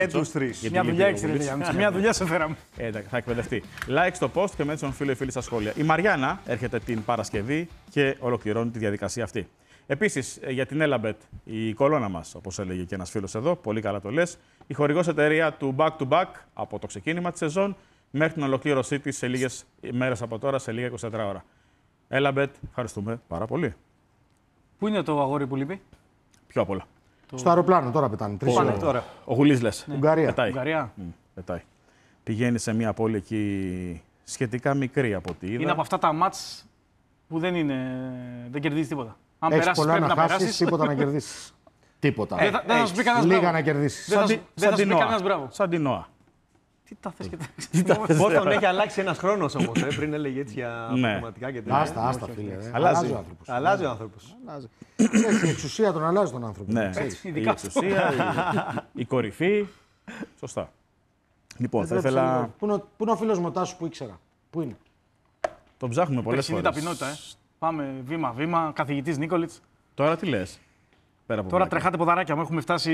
τους τρεις. Μια δουλειά έχεις, μια δουλειά σε φέραμε. Εντάξει, θα εκπαιδευτεί. Like στο post και με τον φίλο ή φίλη στα σχόλια. Η Μαριάννα έρχεται την Παρασκευή και ολοκληρώνει τη διαδικασία αυτή. Επίσης, για την Elabet, η κολόνα μας, όπως έλεγε και ένας φίλος εδώ, πολύ καλά το λες, η χορηγός εταιρεία του Back to Back από το ξεκίνημα της σεζόν μέχρι την ολοκλήρωσή της σε λίγες μέρες από τώρα, σε λίγα 24 ώρα. Elabet, ευχαριστούμε πάρα πολύ. Πού είναι το αγόρι που λείπει? Πιο απ' όλα. Στο αεροπλάνο τώρα πετάνε. Τώρα. Ο Γουλής λες. Ουγγαρία. Πετάει. Ουγγαρία. Πετάει. Πηγαίνει σε μια πόλη εκεί σχετικά μικρή από ό,τι είδα. Είναι από αυτά τα μάτς που δεν κερδίζει τίποτα. Αν Έχεις περάσεις, πολλά πρέπει να να χάσεις, περάσεις. τίποτα να κερδίσεις. Τίποτα. Δεν θα σου πει κανένας Λίγα μπράβο. να κερδίσεις. Δεν θα σου πει κανένας μπράβο. Σαν την Νόα. Τι τα θες και τα Πώς τον έχει αλλάξει ένας χρόνος όμως, πριν έλεγε έτσι για πραγματικά και τέτοια. Άστα, φίλε. Αλλάζει ο άνθρωπος. Αλλάζει ο άνθρωπος. Η εξουσία τον αλλάζει τον άνθρωπο. Ναι, η εξουσία, η κορυφή. Σωστά. Λοιπόν, θα ήθελα. Πού είναι ο φίλος μου ο Τάσος που ήξερα? Πού είναι? Τον ψάχνουμε πολλές Περσινή φορές. ταπεινότητα, Πάμε βήμα-βήμα, καθηγητής Νίκολιτς. Τώρα τι λες? Πέρα από Τώρα πλάκα. τρεχάτε ποδαράκια μου. Έχουμε φτάσει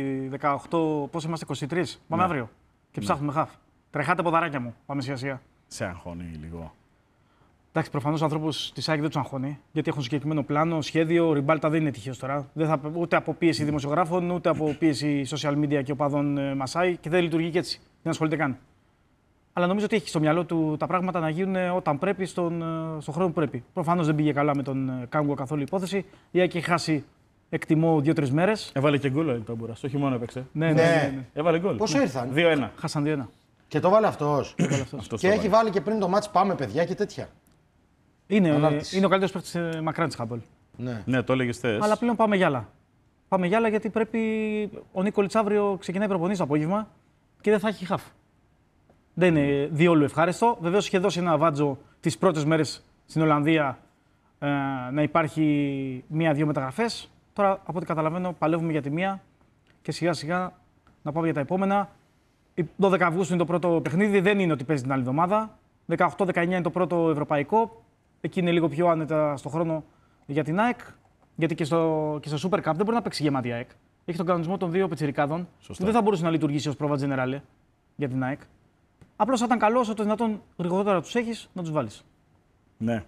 18, πώς είμαστε, 23. Πάμε αύριο. Και ψάχνουμε χαφ. Τρεχάτε ποδαράκια μου. Πάμε σιγά-σιγά. Σε αγχώνει λίγο. Εντάξει, προφανώς ο ανθρώπους της ΑΕΚ δεν τους αγχώνει. Γιατί έχουν συγκεκριμένο πλάνο, σχέδιο. Ο Ριμπάλτα δεν είναι τυχαίος τώρα. Δεν θα, ούτε από πίεση δημοσιογράφων, ούτε από πίεση social media και οπαδών μασάει και δεν λειτουργεί και έτσι. Δεν ασχολείται καν. Αλλά νομίζω ότι έχει στο μυαλό του τα πράγματα να γίνουν όταν πρέπει, στον χρόνο που πρέπει. Προφανώς δεν πήγε καλά με τον Κάγκο καθόλου η υπόθεση. Η ΑΕΚ έχει χάσει, εκτιμώ, 2-3 μέρες. Έβαλε και γκολ ο Τόμπουρας. Όχι μόνο έπαιξε. Ναι. Έβαλε γκολ. Πόσο ήρθαν? 2-1. Χάσαν 2-1. Και το βάλε αυτός. Αυτός Και το έχει έβαλε. βάλει και πριν το μάτς πάμε παιδιά και τέτοια. Είναι ο καλύτερος παίκτης μακράν της Χάμπολ. Ναι, το έλεγες θες. Αλλά πλέον πάμε για άλλα. Πάμε για άλλα γιατί πρέπει. Ο Νίκολιτς αύριο ξεκινάει προπονήσεις το απόγευμα και δεν θα έχει χαφ. Δεν είναι διόλου ευχάριστο. Βεβαίως είχε δώσει ένα βάτζο τις πρώτες μέρες στην Ολλανδία να υπάρχει μία-δύο μεταγραφές. Τώρα, από ό,τι καταλαβαίνω, παλεύουμε για τη μία και σιγά-σιγά να πάμε για τα επόμενα. 12 Αυγούστου είναι το πρώτο παιχνίδι, δεν είναι ότι παίζει την άλλη εβδομάδα. 18-19 είναι το πρώτο ευρωπαϊκό. Εκεί είναι λίγο πιο άνετα στο χρόνο για την ΑΕΚ. Γιατί και στο Super Cup δεν μπορεί να παίξει γεμάτη ΑΕΚ. Έχει τον κανονισμό των δύο πιτσιρικάδων που δεν θα μπορούσε να λειτουργήσει ως πρόβα generale για την ΑΕΚ. Απλώς θα ήταν καλό όσο το δυνατόν γρηγορότερα τους έχεις να τους βάλεις. Ναι.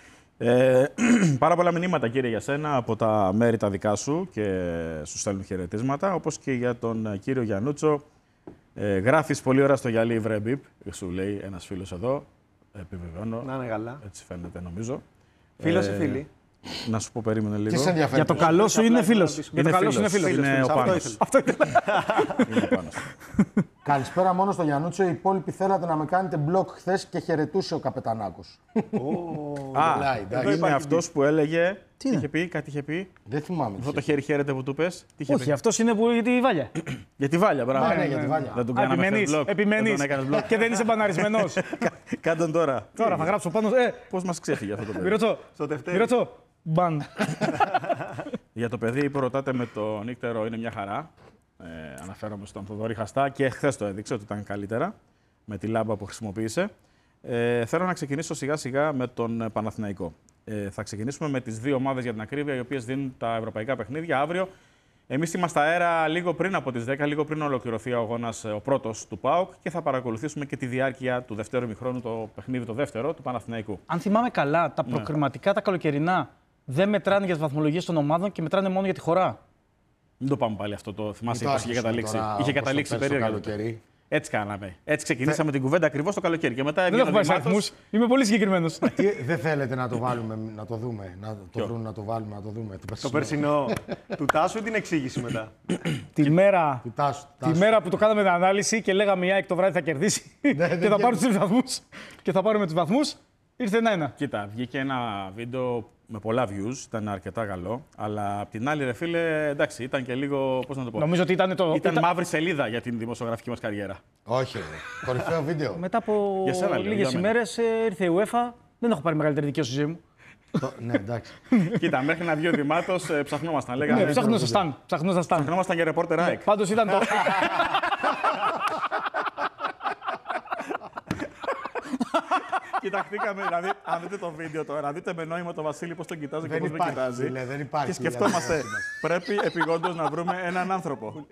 Πάρα πολλά μηνύματα, κύριε, για σένα από τα μέρη τα δικά σου και σου στέλνουν χαιρετίσματα. Όπως και για τον κύριο Γιαννούτσο. Γράφεις πολύ ώρα στο γυαλί, βρε μπιπ, σου λέει ένας φίλος εδώ. Επιβεβαιώνω. Να είναι καλά. Έτσι φαίνεται, νομίζω. Φίλος ή φίλη? Να σου πω, περίμενε λίγο. Τι σε ενδιαφέρει? Για το καλό σου είναι φίλος. Για το καλό σου είναι φίλος. Είναι ο Πάνος. Αυτό ήθελα. Είναι ο Πάνος. Καλησπέρα μόνο στο Γιαννούτσο. Οι υπόλοιποι θέλατε να με κάνετε μπλοκ χθες και χαιρετούσε ο Καπετανάκος. Είναι αυτός που έλεγε. Τι είχε πει, κάτι είχε πει. Δεν θυμάμαι. Αυτό το χέρι χαίρετε που του πες. Τι είχε Όχι, πει. αυτός είναι που για τη Βάλια. Για τη Βάλια, μπράβο. Ναι, για τη Βάλια. Δεν τον κάναμε χθες μπλοκ. Επιμένεις. Δεν τον έκανες μπλοκ. Και δεν είσαι μπαναρισμένος. Κάνε τον τώρα. Τώρα θα γράψω πάνω. Πώς μας ξέφυγε αυτό το παιδί. Μυρωτσό. Στο Δευτέρι. Μυρωτσό. Μπαν. Για το παιδί που ρωτάτε με το νύκτερο είναι μια χαρά. Αναφέρομαι στον Θοδωρή Χαστά και χθες το έδειξε ότι ήταν καλύτερα με τη λάμπα που χρησιμοποίησε. Θέλω να ξεκινήσω σιγά σιγά με τον Παναθηναϊκό. Θα ξεκινήσουμε με τις δύο ομάδες για την ακρίβεια, οι οποίες δίνουν τα ευρωπαϊκά παιχνίδια αύριο. Εμείς είμαστε αέρα λίγο πριν από τις 10, λίγο πριν ολοκληρωθεί ο αγώνας, ο πρώτος του ΠΑΟΚ, και θα παρακολουθήσουμε και τη διάρκεια του δεύτερου ημιχρόνου, το παιχνίδι το δεύτερο του Παναθηναϊκού. Αν θυμάμαι καλά, τα προκριματικά, τα καλοκαιρινά, δεν μετράνε για τις βαθμολογίες των ομάδων και μετράνε μόνο για τη χώρα. Μην το πάμε πάλι αυτό το. Θυμάσαι, είχε καταλήξει. Είχε καταλήξει περίεργα. Έτσι κάναμε. Έτσι ξεκινήσαμε την κουβέντα ακριβώς το καλοκαίρι. Και μετά δεν έχω πάει σε αριθμούς. Είμαι πολύ συγκεκριμένος. Δεν θέλετε να το βάλουμε, να το δούμε, να το βάλουμε, να το δούμε. Το περσινό του Τάσου ή την εξήγηση μετά? Τη μέρα που το κάναμε την ανάλυση και λέγαμε η ΑΕΚ το βράδυ θα κερδίσει και θα πάρουν τους βαθμούς και θα πάρουμε τους βαθμούς, ήρθε 1-1. Κοίτα, βγήκε ένα βίντεο με πολλά views, ήταν αρκετά καλό. Αλλά απ' την άλλη, ρε φίλε, εντάξει, ήταν και λίγο. Πώς να το πω. Νομίζω ότι ήταν μαύρη σελίδα για την δημοσιογραφική μας καριέρα. Όχι, κορυφαίο βίντεο. Μετά από λίγες ημέρες ήρθε η UEFA. Δεν έχω πάρει μεγαλύτερη δικαίωση στη ζωή μου. Ναι, εντάξει. Κοίτα, μέχρι να βγει ο Δημάτος, ψαχνόμασταν. Ναι, ψαχνόσασταν. Ψαχνόμασταν για ρεπόρτερ ΑΕΚ. Πάντως ήταν το. Κοίτα, κοιταχτήκαμε. Δηλαδή, αν δείτε το βίντεο τώρα, δείτε με νόημα το Βασίλη πώς τον κοιτάζει και πώς με κοιτάζει. Δεν υπάρχει. Και σκεφτόμαστε, πρέπει επειγόντως να βρούμε έναν άνθρωπο.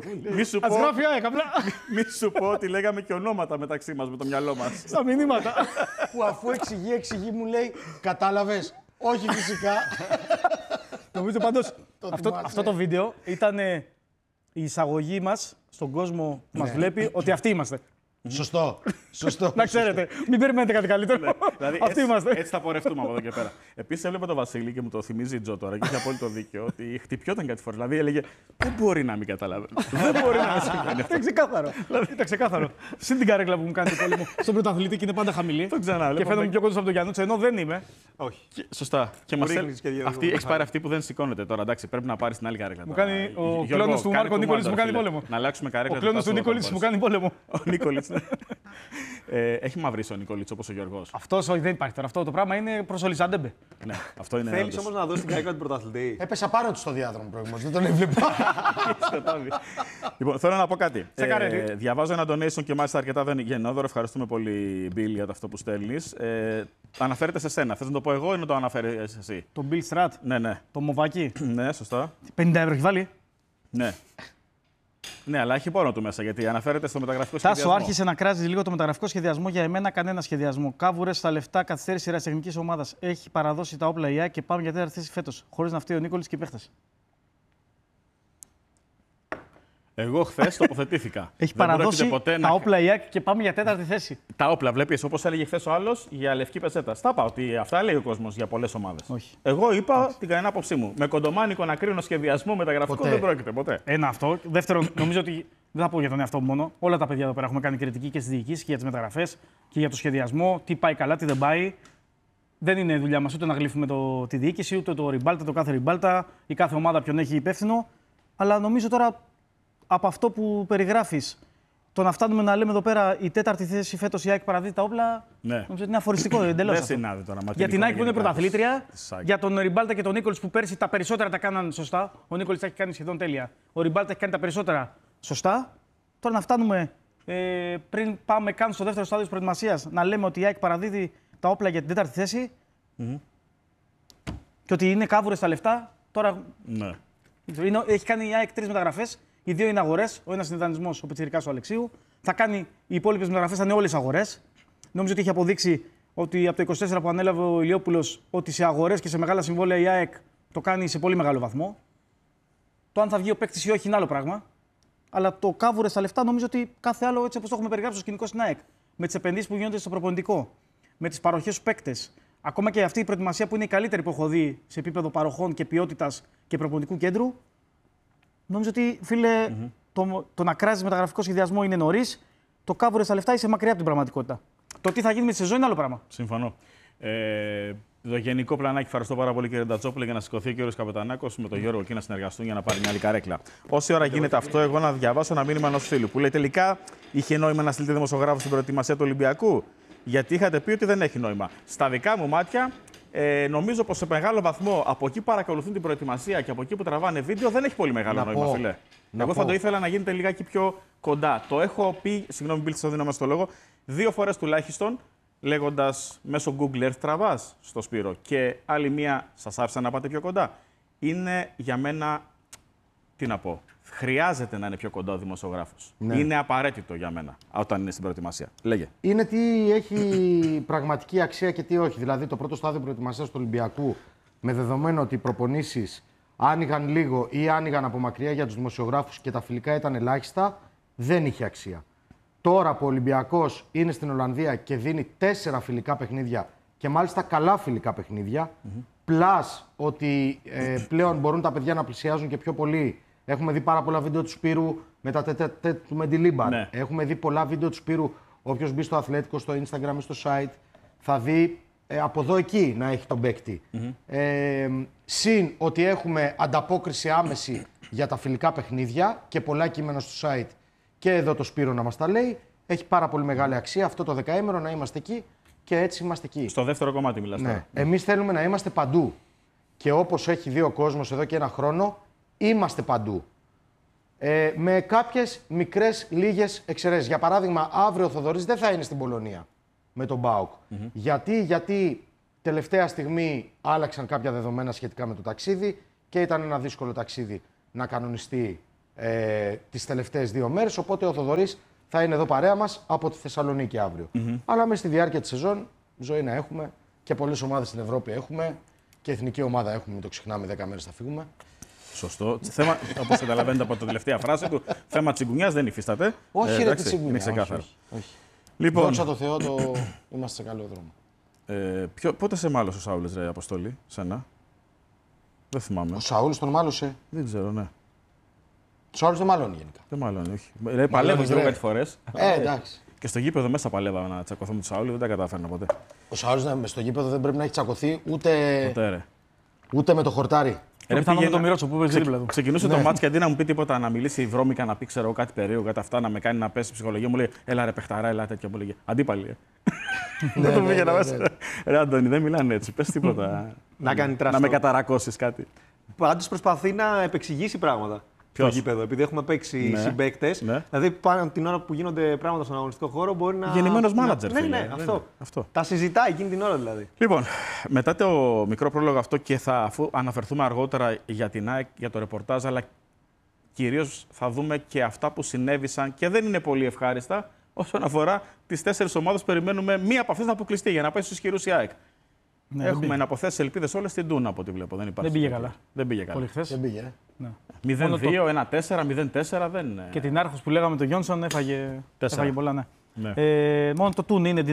Μη σου πω ότι λέγαμε και ονόματα μεταξύ μας με το μυαλό μας. Στα μηνύματα. Που αφού εξηγεί, μου λέει, κατάλαβες. Όχι φυσικά. Νομίζω πάντως αυτό το βίντεο ήταν η εισαγωγή μας στον κόσμο που μας βλέπει ότι αυτοί είμαστε. Σωστό. Να ξέρετε, μην περιμένετε κάτι καλύτερο. Δηλαδή, Αυτοί είμαστε. έτσι θα πορευτούμε από εδώ και πέρα. Επίσης, έβλεπα τον Βασίλη και μου το θυμίζει η Τζο τώρα και είχε απόλυτο δίκιο ότι χτυπιόταν κάτι φορά. Δηλαδή, έλεγε δεν μπορεί να μην καταλαβαίνει. Δεν μπορεί να μην συμβαίνει αυτό. Ήταν ξεκάθαρο. Ήταν ξεκάθαρο. Συν την καρέκλα που μου κάνετε πόλεμο στον πρωταθλητή και είναι πάντα χαμηλή. Το ξανά. Και φαίνομαι πιο κοντά από τον Γιάννουτσο, ενώ δεν είμαι. Όχι. Σωστά. Και μας αυτή έχει πάρει αυτή που δεν σηκώνεται τώρα. Εντάξει, πρέπει να πάρει την άλλη καρέκλα. Μου κάνει ο κλόνος του Μάρκο Νίκολιτς μου κάνει πόλεμο. Να αλλάξουμε καρέκλα. Ο κλόνος του Νίκολιτς μου κάνει πόλεμο. Ο Νίκολιτς. Έχει μαυρίσει ο Νικόλιτς όπως ο Γιώργος. Αυτός όχι, δεν υπάρχει τώρα. Αυτό το πράγμα είναι προς Ολισάντεμπε. Ναι, αυτό είναι. Θέλεις όμως να δώσεις την καρέκλα του πρωταθλητή. Έπεσα πάνω του στο διάδρομο προηγουμένως. Δεν τον έβλεπα. Λοιπόν, θέλω να πω κάτι. Ξεκαρέτη. Διαβάζω ένα donation και μάλιστα αρκετά γενναιόδωρο. Ευχαριστούμε πολύ, Bill, για αυτό που στέλνεις. Αναφέρεται σε σένα. Θες να το πω εγώ ή να το αναφέρεις εσύ? Το Bill Strat. Ναι. Το Μοβάκι. Ναι, σωστά. 50 ευρώ έχει βάλει. Ναι. Ναι, αλλά έχει πόνο του μέσα γιατί αναφέρεται στο μεταγραφικό σχεδιασμό. Τάσο, άρχισε να κράζει λίγο το μεταγραφικό σχεδιασμό. Για εμένα, κανένα σχεδιασμό. Κάβουρες στα λεφτά, καθυστέρηση ερασιτεχνικής ομάδας. Έχει παραδώσει τα όπλα η ΑΕΚ και πάμε για τέταρτη θέση φέτος. Χωρίς να φταίει ο Νίκολιτς και οι παίχτες. Εγώ χθες τοποθετήθηκα. Έχει παραδώσει τα όπλα η ΑΕΚ και πάμε για τέταρτη θέση. Τα όπλα, βλέπεις, όπως έλεγε χθες ο άλλος για λευκή πετσέτα. Στα είπα ότι αυτά λέει ο κόσμος για πολλές ομάδες. Όχι. Εγώ είπα την κανένα άποψή μου. Με κοντομάνικο να κρίνω σχεδιασμό μεταγραφικό δεν πρόκειται ποτέ. Ένα αυτό. Δεύτερον, νομίζω ότι δεν θα πω για τον εαυτό μου μόνο. Όλα τα παιδιά εδώ πέρα έχουμε κάνει κριτική και στις διοικήσεις και για τις μεταγραφές και για το σχεδιασμό. Τι πάει καλά, τι δεν πάει. Δεν είναι δουλειά μας ούτε να γλύφουμε τη διοίκηση, ούτε το ριμπάλτα, το κάθε ριμπάλτα, η κάθε ομάδα ποιον έχει υπεύθυνο. Αλλά νομίζω τώρα από αυτό που περιγράφεις, το να φτάνουμε να λέμε εδώ πέρα η τέταρτη θέση φέτος η ΑΕΚ παραδίδει τα όπλα, Ναι. νομίζω ότι είναι αφοριστικό εντελώς. Δεν συνάδει τώρα. Για την ΑΕΚ που είναι πρωταθλήτρια, για τον Ριμπάλτα και τον Νίκολιτς που πέρσι τα περισσότερα τα κάναν σωστά. Ο Νίκολιτς τα έχει κάνει σχεδόν τέλεια. Ο Ριμπάλτα έχει κάνει τα περισσότερα σωστά. Τώρα να φτάνουμε πριν πάμε καν στο δεύτερο στάδιο της προετοιμασίας να λέμε ότι η ΑΕΚ παραδίδει τα όπλα για την τέταρτη θέση και ότι είναι κάβουρες τα λεφτά. Τώρα Ναι. έχει κάνει η ΑΕΚ 3 μεταγραφές. Οι 2 είναι αγορές. Ο ένας είναι δανεισμός, ο Πιτσιρικάς του Αλεξίου. Θα κάνει οι υπόλοιπες μεταγραφές, θα είναι όλες αγορές. Νομίζω ότι έχει αποδείξει ότι από το 24 που ανέλαβε ο Ηλιόπουλος ότι σε αγορές και σε μεγάλα συμβόλαια η ΑΕΚ το κάνει σε πολύ μεγάλο βαθμό. Το αν θα βγει ο παίκτης ή όχι είναι άλλο πράγμα. Αλλά το κάβουρε στα λεφτά νομίζω ότι κάθε άλλο έτσι όπως το έχουμε περιγράψει στο σκηνικό στην ΑΕΚ. Με τις επενδύσεις που γίνονται στο προπονητικό, με τις παροχές στους παίκτες. Ακόμα και αυτή η προετοιμασία που είναι η καλύτερη που έχω δει σε επίπεδο παροχών και ποιότητας και προπονητικού κέντρου. Νομίζω ότι, φίλε, το να κράζει μεταγραφικό σχεδιασμό είναι νωρίς. Το κάβουρε στα λεφτά είσαι μακριά από την πραγματικότητα. Το τι θα γίνει με τη σεζόν είναι άλλο πράγμα. Συμφωνώ. Το γενικό πλανάκι, ευχαριστώ πάρα πολύ κύριε Ντατσόπουλε, για να σηκωθεί ο κύριος Καπετανάκος με τον Γιώργο εκεί να συνεργαστούν για να πάρει μια άλλη καρέκλα. Όση ώρα γίνεται αυτό, εγώ να διαβάσω ένα μήνυμα ενός φίλου που λέει τελικά είχε νόημα να στείλετε δημοσιογράφο στην προετοιμασία του Ολυμπιακού. Γιατί είχατε πει ότι δεν έχει νόημα. Στα δικά μου μάτια, νομίζω πως σε μεγάλο βαθμό από εκεί που παρακολουθούν την προετοιμασία και από εκεί που τραβάνε βίντεο δεν έχει πολύ μεγάλο νόημα, φίλε. Εγώ θα το ήθελα να γίνεται λιγάκι πιο κοντά. Το έχω πει, συγγνώμη, Μπίλ, σας δίνω μέσα στο λόγο, 2 φορές τουλάχιστον, λέγοντας μέσω Google Earth τραβάς στο Σπύρο και άλλη μία σας άφησα να πάτε πιο κοντά. Είναι για μένα, τι να πω, χρειάζεται να είναι πιο κοντά ο δημοσιογράφος. Ναι. Είναι απαραίτητο για μένα όταν είναι στην προετοιμασία. Λέγε. Είναι τι έχει πραγματική αξία και τι όχι. Δηλαδή το πρώτο στάδιο προετοιμασίας του Ολυμπιακού με δεδομένο ότι οι προπονήσεις άνοιγαν λίγο ή άνοιγαν από μακριά για τους δημοσιογράφους και τα φιλικά ήταν ελάχιστα, δεν είχε αξία. Τώρα που ο Ολυμπιακός είναι στην Ολλανδία και δίνει 4 φιλικά παιχνίδια και μάλιστα καλά φιλικά παιχνίδια, πλάς ότι πλέον μπορούν τα παιδιά να πλησιάζουν και πιο πολύ. Έχουμε δει πάρα πολλά βίντεο του Σπύρου με τα τετ του Μεντιλίμπαν. Ναι. Έχουμε δει πολλά βίντεο του Σπύρου. Όποιος μπει στο Αθλέτικο, στο Instagram ή στο site, θα δει από εδώ εκεί να έχει τον παίκτη. Συν ότι έχουμε ανταπόκριση άμεση για τα φιλικά παιχνίδια και πολλά κείμενα στο site και εδώ το Σπύρο να μας τα λέει. Έχει πάρα πολύ μεγάλη αξία αυτό το δεκαήμερο να είμαστε εκεί και έτσι είμαστε εκεί. Στο δεύτερο κομμάτι μιλάς τώρα. Εμείς θέλουμε να είμαστε παντού. Και όπως έχει δει ο κόσμος εδώ και ένα χρόνο, είμαστε παντού. Με κάποιες μικρές λίγες εξαιρέσεις. Για παράδειγμα, αύριο ο Θοδωρής δεν θα είναι στην Πολωνία. με τον ΠΑΟΚ. Γιατί τελευταία στιγμή άλλαξαν κάποια δεδομένα σχετικά με το ταξίδι και ήταν ένα δύσκολο ταξίδι να κανονιστεί τις τελευταίες 2 μέρες. Οπότε ο Θοδωρής θα είναι εδώ παρέα μας από τη Θεσσαλονίκη αύριο. Αλλά μέσα στη διάρκεια της σεζόν ζωή να έχουμε και πολλές ομάδες στην Ευρώπη έχουμε και εθνική ομάδα έχουμε, μην το ξεχνάμε, 10 μέρες θα φύγουμε. Σωστό. Θέμα, όπως καταλαβαίνετε από την τελευταία φράση του, θέμα τσιγκουνιάς δεν υφίσταται. Όχι, ρε, τσιγκουνιά. Είναι ξεκάθαρο. Όχι. Λοιπόν, Δόξα τω Θεώ, είμαστε σε καλό δρόμο. πότε σε μάλωσε ο Σάουλης, ρε Αποστόλη, σένα? Δεν θυμάμαι. Ο Σαούλης τον μάλωσε. Δεν ξέρω, ναι. Ο Σαούλης δεν μαλώνει γενικά. Δεν μάλλον, όχι. Ρε, παλεύω και εγώ κάτι φορές. Εντάξει. Και στο γήπεδο μέσα παλεύα να τσακωθώ με τον Σαούλη, δεν τα κατάφερνα ποτέ. Ο Σαούλης στο γήπεδο δεν πρέπει να έχει τσακωθεί Ποτέ, ρε. ούτε με το χορτάρι. Πιθανόν με το Μιρότσο που παίζει δίπλα του. Ξεκινούσε το μάτς και αντί να μου πει τίποτα, να μιλήσει βρώμικα, να πει ξέρω κάτι περίεργο, κάτι αυτά, να με κάνει να πέσει ψυχολογία, μου λέει έλα ρε παιχταρά, έλα τέτοια. Μου λέγε αντίπαλοι. Δεν το πήγαινα μέσα. Ρε Αντώνη, δεν μιλάνε έτσι. Πες τίποτα. Να με καταρακώσεις κάτι. Πάντως προσπαθεί να επεξηγήσει πράγματα. Στο γήπεδο, επειδή έχουμε παίξει συμπαίκτες. Δηλαδή, πάνω την ώρα που γίνονται πράγματα στον αγωνιστικό χώρο μπορεί να. Γεννημένος μάνατζερ. Ναι, αυτό. Τα συζητάει εκείνη την ώρα δηλαδή. Λοιπόν, μετά το μικρό πρόλογο αυτό και αφού αναφερθούμε αργότερα για την ΑΕΚ, για το ρεπορτάζ, αλλά κυρίως θα δούμε και αυτά που συνέβησαν και δεν είναι πολύ ευχάριστα όσον αφορά τις 4 ομάδες. Περιμένουμε μία από αυτές να αποκλειστεί για να πάει στους ισχυρούς η ΑΕΚ. Ναι, έχουμε να αποθέσει ελπίδες όλες στην Τούνα από ό,τι βλέπω. Δεν πήγε καλά. Δεν πήγε καλά. Δεν πήγε. 0-2, 1-4, 0-4 δεν. Και την άρχος που λέγαμε τον Γιόνσον έφαγε πολλά, ναι. Μόνο το Τούν είναι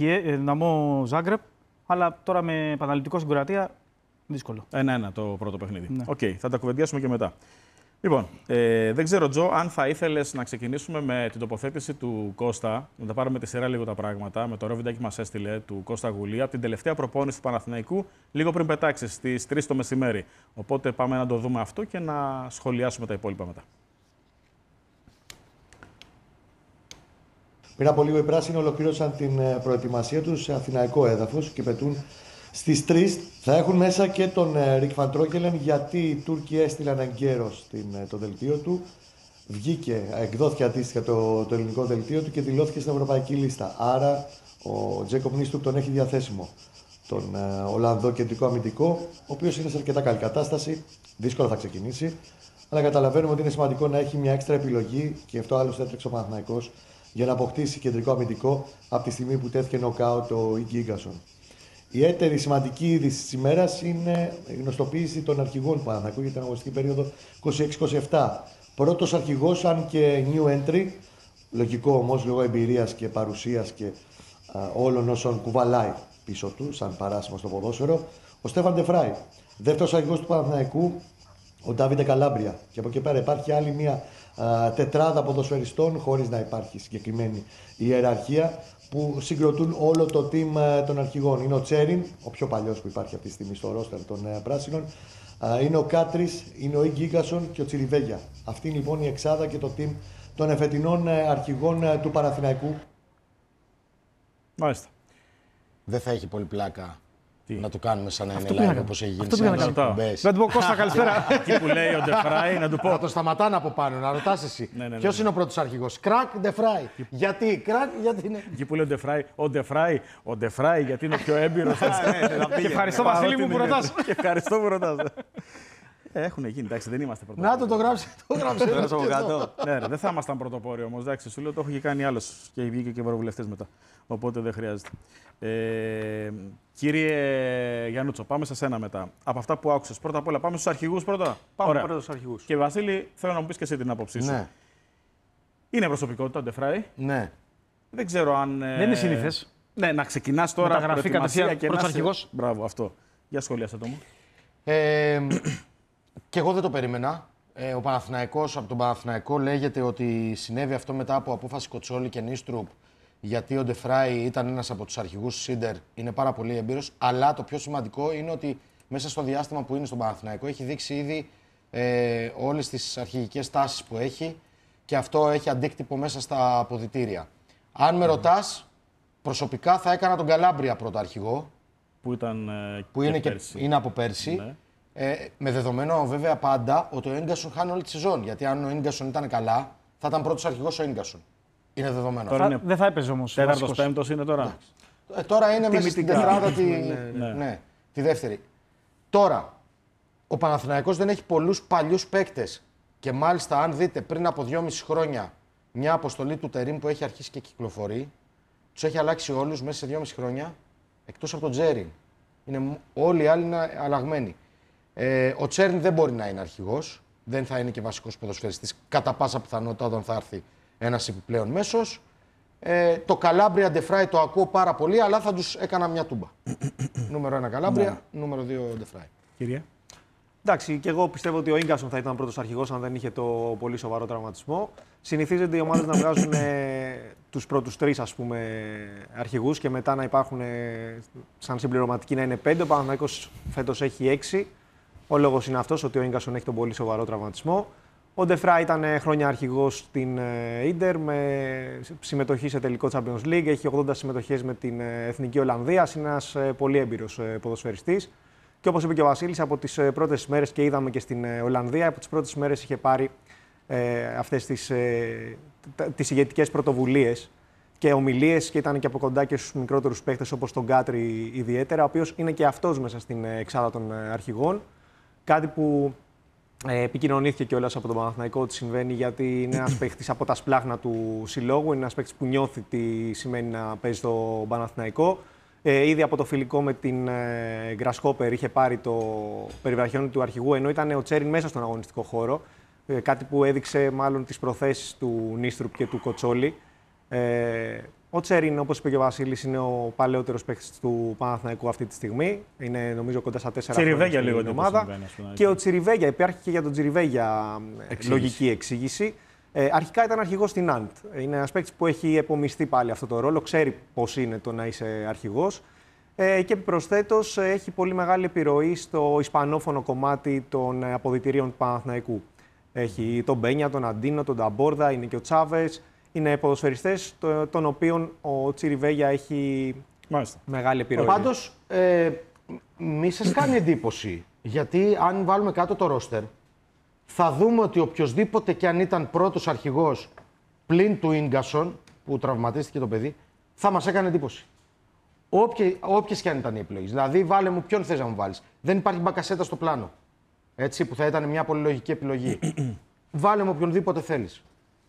δυναμό Ζάγκρεπ, αλλά τώρα με επαναληπτικό στην Κροατία δύσκολο. 1-1 το πρώτο παιχνίδι. Οκ, θα τα κουβεντιάσουμε και μετά. Λοιπόν, δεν ξέρω, Τζο, αν θα ήθελες να ξεκινήσουμε με την τοποθέτηση του Κώστα, να τα πάρουμε τη σειρά λίγο τα πράγματα, με το ωραίο βιντεάκι που μας έστειλε του Κώστα Γουλή, από την τελευταία προπόνηση του Παναθηναϊκού, λίγο πριν πετάξει, στις 3 το μεσημέρι. Οπότε πάμε να το δούμε αυτό και να σχολιάσουμε τα υπόλοιπα μετά. Πριν από λίγο οι πράσινοι ολοκλήρωσαν την προετοιμασία τους σε αθηναϊκό έδαφος και πετούν στις 3. Θα έχουν μέσα και τον Ρικ Βαν Τρόκελεν, γιατί οι Τούρκοι έστειλαν εγκαίρως το δελτίο του. Εκδόθηκε αντίστοιχα το ελληνικό δελτίο του και δηλώθηκε στην ευρωπαϊκή λίστα. Άρα ο Τζέκοπ Νίστρουκ τον έχει διαθέσιμο. Τον Ολλανδό κεντρικό αμυντικό, ο οποίος είναι σε αρκετά καλή κατάσταση. Δύσκολα θα ξεκινήσει. Αλλά καταλαβαίνουμε ότι είναι σημαντικό να έχει μια έξτρα επιλογή και αυτό άλλωστε έτρεξε ο Παναθηναϊκός για να αποκτήσει κεντρικό αμυντικό από τη στιγμή που τέθηκε νοκάουτ ο Ίγκη Ίγκασον. Η έτερη σημαντική είδηση της ημέρας είναι η γνωστοποίηση των αρχηγών του Παναθηναϊκού για την αγωνιστική περίοδο 26-27. Πρώτος αρχηγός, αν και new entry, λογικό όμως λόγω εμπειρίας και παρουσίας και όλων όσων κουβαλάει πίσω του, σαν παράσημο στο ποδόσφαιρο, ο Στέφαν Ντεφράι. Δεύτερος αρχηγός του Παναθηναϊκού, ο Ντάβιντε Καλάμπρια. Και από εκεί πέρα υπάρχει άλλη μια τετράδα ποδοσφαιριστών, χωρίς να υπάρχει συγκεκριμένη ιεραρχία, που συγκροτούν όλο το team των αρχηγών. Είναι ο Τσέριν, ο πιο παλιός που υπάρχει αυτή τη στιγμή στο ρόστερ των πράσινων. Είναι ο Κάτρις, είναι ο Ίγκη Ίγκασον και ο Τσιριβέγια. Αυτή είναι λοιπόν η εξάδα και το team των εφετινών αρχηγών του Παναθηναϊκού. Μάλιστα. Δεν θα έχει πολύ πλάκα να το κάνουμε σαν να είναι live όπως έχει γίνει σε άλλες εκπομπές. Δεν του πω Κώστα, καλησπέρα. Εκεί που λέει ο Ντεφράι, να του πω. Θα το σταματάνε από πάνω, να ρωτάς εσύ. Ποιος είναι ο πρώτος αρχηγός? Κρακ, Ντεφράι. Γιατί, Κρακ, γιατί είναι. Εκεί που λέει ο Ντεφράι, γιατί είναι ο πιο έμπειρος. Και ευχαριστώ, Βασίλη μου, που ρωτάς. Και ευχαριστώ που ρωτάς. Έχουν γίνει, εντάξει, δεν είμαστε πρωτοπόροι. Να το γράψε. Το γράψε. από κάτω. Ναι, δεν θα ήμασταν πρωτοπόροι όμως. Εντάξει, σου λέω το έχω και κάνει άλλος και βγήκε και ευρωβουλευτές μετά. Οπότε δεν χρειάζεται. Κύριε Γιαννούτσο, πάμε σε σένα μετά. Από αυτά που άκουσες, πρώτα απ' όλα πάμε στους αρχηγούς πρώτα. Πάμε πρώτα στους αρχηγούς. Και Βασίλη, θέλω να μου πεις και εσύ την άποψή σου. Ναι. Είναι προσωπικότητα ο Ντεφράι. Ναι. Δεν ξέρω αν. Δεν είναι συνήθες. Ναι, να ξεκινάς τώρα Μεταγραφή κατευθείαν πρώτος αρχηγός. Μπράβο, αυτό. Για σχολιάστε το μου. Και εγώ δεν το περίμενα. Ο Παναθηναϊκός, από τον Παναθηναϊκό λέγεται ότι συνέβη αυτό μετά από απόφαση Κοτσόλη και Νίστρουπ, γιατί ο Ντεφράι ήταν ένας από τους αρχηγούς του Σίντερ, είναι πάρα πολύ έμπειρος, αλλά το πιο σημαντικό είναι ότι μέσα στο διάστημα που είναι στον Παναθηναϊκό έχει δείξει ήδη όλες τις αρχηγικές τάσεις που έχει και αυτό έχει αντίκτυπο μέσα στα αποδυτήρια. Αν με ρωτάς, προσωπικά θα έκανα τον Καλάμπρια πρώτο αρχηγό, που είναι από πέρσι. Ναι. Με δεδομένο βέβαια πάντα ότι ο Ίγκασον χάνει όλη τη σεζόν. Γιατί αν ο Ίγκασον ήταν καλά, θα ήταν πρώτος αρχηγός ο Ίγκασον. Είναι δεδομένο. Δεν θα έπαιζε όμως. Τέταρτος, πέμπτος είναι τώρα. Τώρα είναι μέσα στην τετράδα τη δεύτερη. Τώρα, ο Παναθηναϊκός δεν έχει πολλούς παλιούς παίκτες. Και μάλιστα, αν δείτε πριν από 2,5 χρόνια μια αποστολή του Τερίμ που έχει αρχίσει και κυκλοφορεί, τους έχει αλλάξει όλους μέσα σε 2,5 χρόνια, εκτός από τον Τζέριν. Όλοι οι άλλοι είναι αλλαγμένοι. Ο Τσέρν δεν μπορεί να είναι αρχηγός, δεν θα είναι και βασικός ποδοσφαιριστής κατά πάσα πιθανότητα όταν θα έρθει ένας επιπλέον μέσος. Το Καλάμπρια Ντεφράι το ακούω πάρα πολύ, αλλά θα τους έκανα μια τούμπα. Νούμερο 1 Καλάμπρια, νούμερο 2 Ντεφράι. Κύριε. Εντάξει, και εγώ πιστεύω ότι ο Ίγκασον θα ήταν πρώτος αρχηγός αν δεν είχε το πολύ σοβαρό τραυματισμό. Συνηθίζεται οι ομάδες να βγάζουν τους πρώτους 3 αρχηγούς και μετά να υπάρχουν σαν συμπληρωματικοί να είναι 5. Ο Παναθηναϊκός φέτος έχει 6. Ο λόγος είναι αυτός, ότι ο Ίγκασον έχει τον πολύ σοβαρό τραυματισμό. Ο Ντεφράι ήταν χρόνια αρχηγός στην Ίντερ με συμμετοχή σε τελικό Champions League. Έχει 80 συμμετοχές με την Εθνική Ολλανδία. Είναι ένας πολύ έμπειρος ποδοσφαιριστής. Και όπως είπε και ο Βασίλης, από τις πρώτες μέρες και είδαμε και στην Ολλανδία, από τις πρώτες μέρες είχε πάρει αυτές τις ηγετικές πρωτοβουλίες και ομιλίες και ήταν και από κοντά και στους μικρότερους παίχτες όπως τον Κάτρι ιδιαίτερα, ο οποίος είναι και αυτός μέσα στην εξάδα των αρχηγών. Κάτι που επικοινωνήθηκε κιόλας από τον Παναθηναϊκό ότι συμβαίνει, γιατί είναι ένας παίχτης από τα σπλάχνα του συλλόγου, είναι ένας παίχτης που νιώθει τι σημαίνει να παίζει στο Παναθηναϊκό. Ήδη από το φιλικό με την Grasshopper είχε πάρει το περιβραχιόνι του αρχηγού, ενώ ήταν ο Τσέριν μέσα στον αγωνιστικό χώρο. Κάτι που έδειξε μάλλον τις προθέσεις του Νίστρουπ και του Κοτσόλη. Ο Τσέριν, όπως είπε και ο Βασίλης, είναι ο παλαιότερος παίκτης του Παναθηναϊκού αυτή τη στιγμή. Είναι νομίζω κοντά στα 4 χρόνια στην ομάδα. Και ο Τσιριβέγια, υπάρχει και για τον Τσιριβέγια λογική εξήγηση. Αρχικά ήταν αρχηγός στην Ναντ. Είναι ένας παίκτης που έχει επομιστεί πάλι αυτό το ρόλο, ξέρει πώς είναι το να είσαι αρχηγός. Και επιπροσθέτως έχει πολύ μεγάλη επιρροή στο ισπανόφωνο κομμάτι των αποδυτηρίων του Παναθηναϊκού. Έχει τον Μπένια, τον Αντίνο, τον Νταμπόρδα, είναι και ο Τσάβες. Είναι ποδοσφαιριστές των οποίων ο Τσιριβέγια έχει μεγάλη επιρροή. Πάντως, μη σας κάνει εντύπωση, γιατί αν βάλουμε κάτω το ρόστερ, θα δούμε ότι οποιοσδήποτε και αν ήταν πρώτος αρχηγός πλην του Ίγκασον, που τραυματίστηκε το παιδί, θα μας έκανε εντύπωση. Όποιες και αν ήταν οι επιλογές. Δηλαδή, βάλε μου ποιον θες να μου βάλεις. Δεν υπάρχει Μπακασέτα στο πλάνο. Έτσι, που θα ήταν μια πολύ λογική επιλογή. Βάλε μου οποιονδήποτε θέλεις.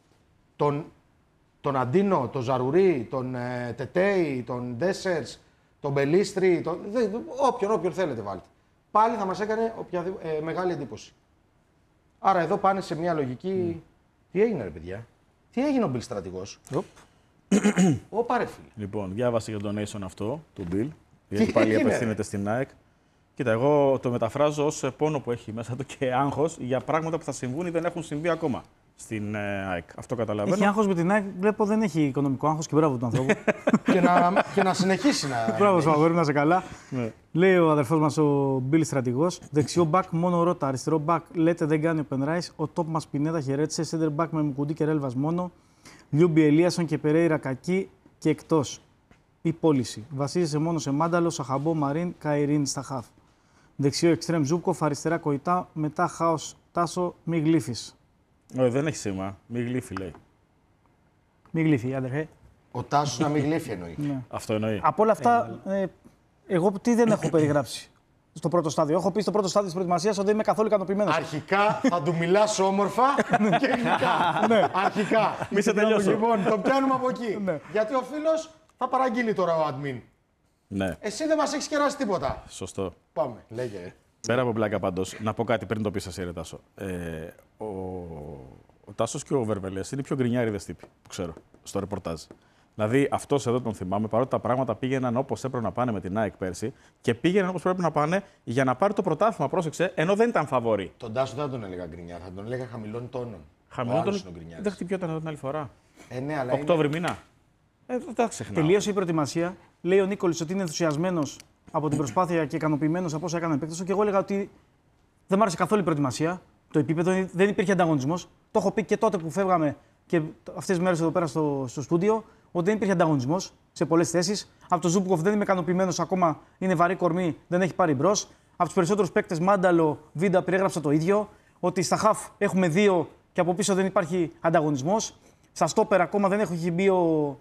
Τον Αντίνο, τον Ζαρουρί, τον Τετέι, τον Ντέσσερς, τον Μπελίστρι, όποιον θέλετε βάλτε. Πάλι θα μας έκανε μεγάλη εντύπωση. Άρα εδώ πάνε σε μια λογική. Τι έγινε, ρε παιδιά, τι έγινε ο Μπιλ στρατηγός. Ωπα ρε φίλε. Λοιπόν, διάβασα για τον donation αυτό του Μπιλ. Γιατί πάλι απευθύνεται στην ΑΕΚ. Κοίτα, εγώ το μεταφράζω ως πόνο που έχει μέσα του και άγχος για πράγματα που θα συμβούν ή δεν έχουν συμβεί ακόμα στην ΑΕΚ. Αυτό καταλαβαίνω. Έχει άγχος με την ΑΕΚ, βλέπω δεν έχει οικονομικό άγχος και μπράβο του ανθρώπου. και να συνεχίσει να. Μπράβο, σου αγόρι, να είσαι καλά. Λέει ο αδερφός μας ο Μπίλ στρατηγός. Δεξιό μπακ μόνο Ρώτα. Αριστερό μπακ λέτε δεν κάνει ο Πενράης. Ο τόπ μας Πινέδα χαιρέτησε. Σέντερ μπακ με Μουκουντή και Ρέλβας μόνο. Λιούμπι Ελίασον και Περέιρα κακή και εκτός. Η πώληση. Βασίζεσαι μόνο σε Μάνταλο, Σαχαμπό, Μαρίν, Καϊρίν στα χαφ. Δεξιό εξτρέμ Ζούκοφ, αριστερά Κοϊτά, μετά Χάος Τάσο, μη γλύφεις. Δεν έχει σήμα. Μη γλύφει, λέει. Μη γλύφει, άντρε. Ο Τάσος να μη γλύφει εννοεί. Ναι. Αυτό εννοεί. Από όλα αυτά, εγώ τι δεν έχω περιγράψει στο πρώτο στάδιο. Έχω πει στο πρώτο στάδιο της προετοιμασίας ότι δεν είμαι καθόλου ικανοποιημένος. Αρχικά θα του μιλάς όμορφα και γλυκά. Ναι. Αρχικά. Μη σε τελειώσω. Λοιπόν, το πιάνουμε από εκεί. Ναι. Γιατί ο φίλος θα παραγγείλει τώρα ο admin. Ναι. Εσύ δεν μας έχεις κεράσει τίποτα. Σωστό. Πάμε, λέγε. Πέρα από πλάκα πάντως, να πω κάτι πριν το πεις εσύ, ρε Τάσο. Ο Τάσος και ο Βερβελές είναι οι πιο γκρινιάριδες τύποι που ξέρω στο ρεπορτάζ. Δηλαδή, αυτός εδώ τον θυμάμαι, παρότι τα πράγματα πήγαιναν όπως έπρεπε να πάνε με την ΑΕΚ πέρσι και πήγαιναν όπως πρέπει να πάνε για να πάρει το πρωτάθλημα. Πρόσεξε, ενώ δεν ήταν φαβορί. Τον Τάσο δεν τον έλεγα γκρινιάρ, θα τον έλεγα χαμηλών τόνων. Χαμηλών τόνων. Δεν χτυπιόταν εδώ την άλλη φορά. Ναι, αλλά Οκτώβρη μήνα. Δεν τα ξεχνάω. Τελείωσε η προετοιμασία. Λέει ο Νίκολης ότι είναι ενθουσιασμένος από την προσπάθεια και ικανοποιημένος από όσα έκανε επέκταση. Και εγώ έλεγα ότι δεν μ' άρεσε καθόλου η προετοιμασία. Το επίπεδο δεν υπήρχε ανταγωνισμός. Το έχω πει και τότε που φεύγαμε και αυτές τις μέρες εδώ πέρα στο στούντιο, ότι δεν υπήρχε ανταγωνισμός σε πολλές θέσεις. Από το Ζούμπκοφ δεν είμαι ικανοποιημένος ακόμα. Είναι βαρύ κορμί, δεν έχει πάρει μπρος. Από τους περισσότερους παίκτες, Μάνταλο, Βίντα, περιέγραψα το ίδιο. Ότι στα χαφ έχουμε 2 και από πίσω δεν υπάρχει ανταγωνισμός. Στα στόπερ ακόμα δεν έχει μπει ο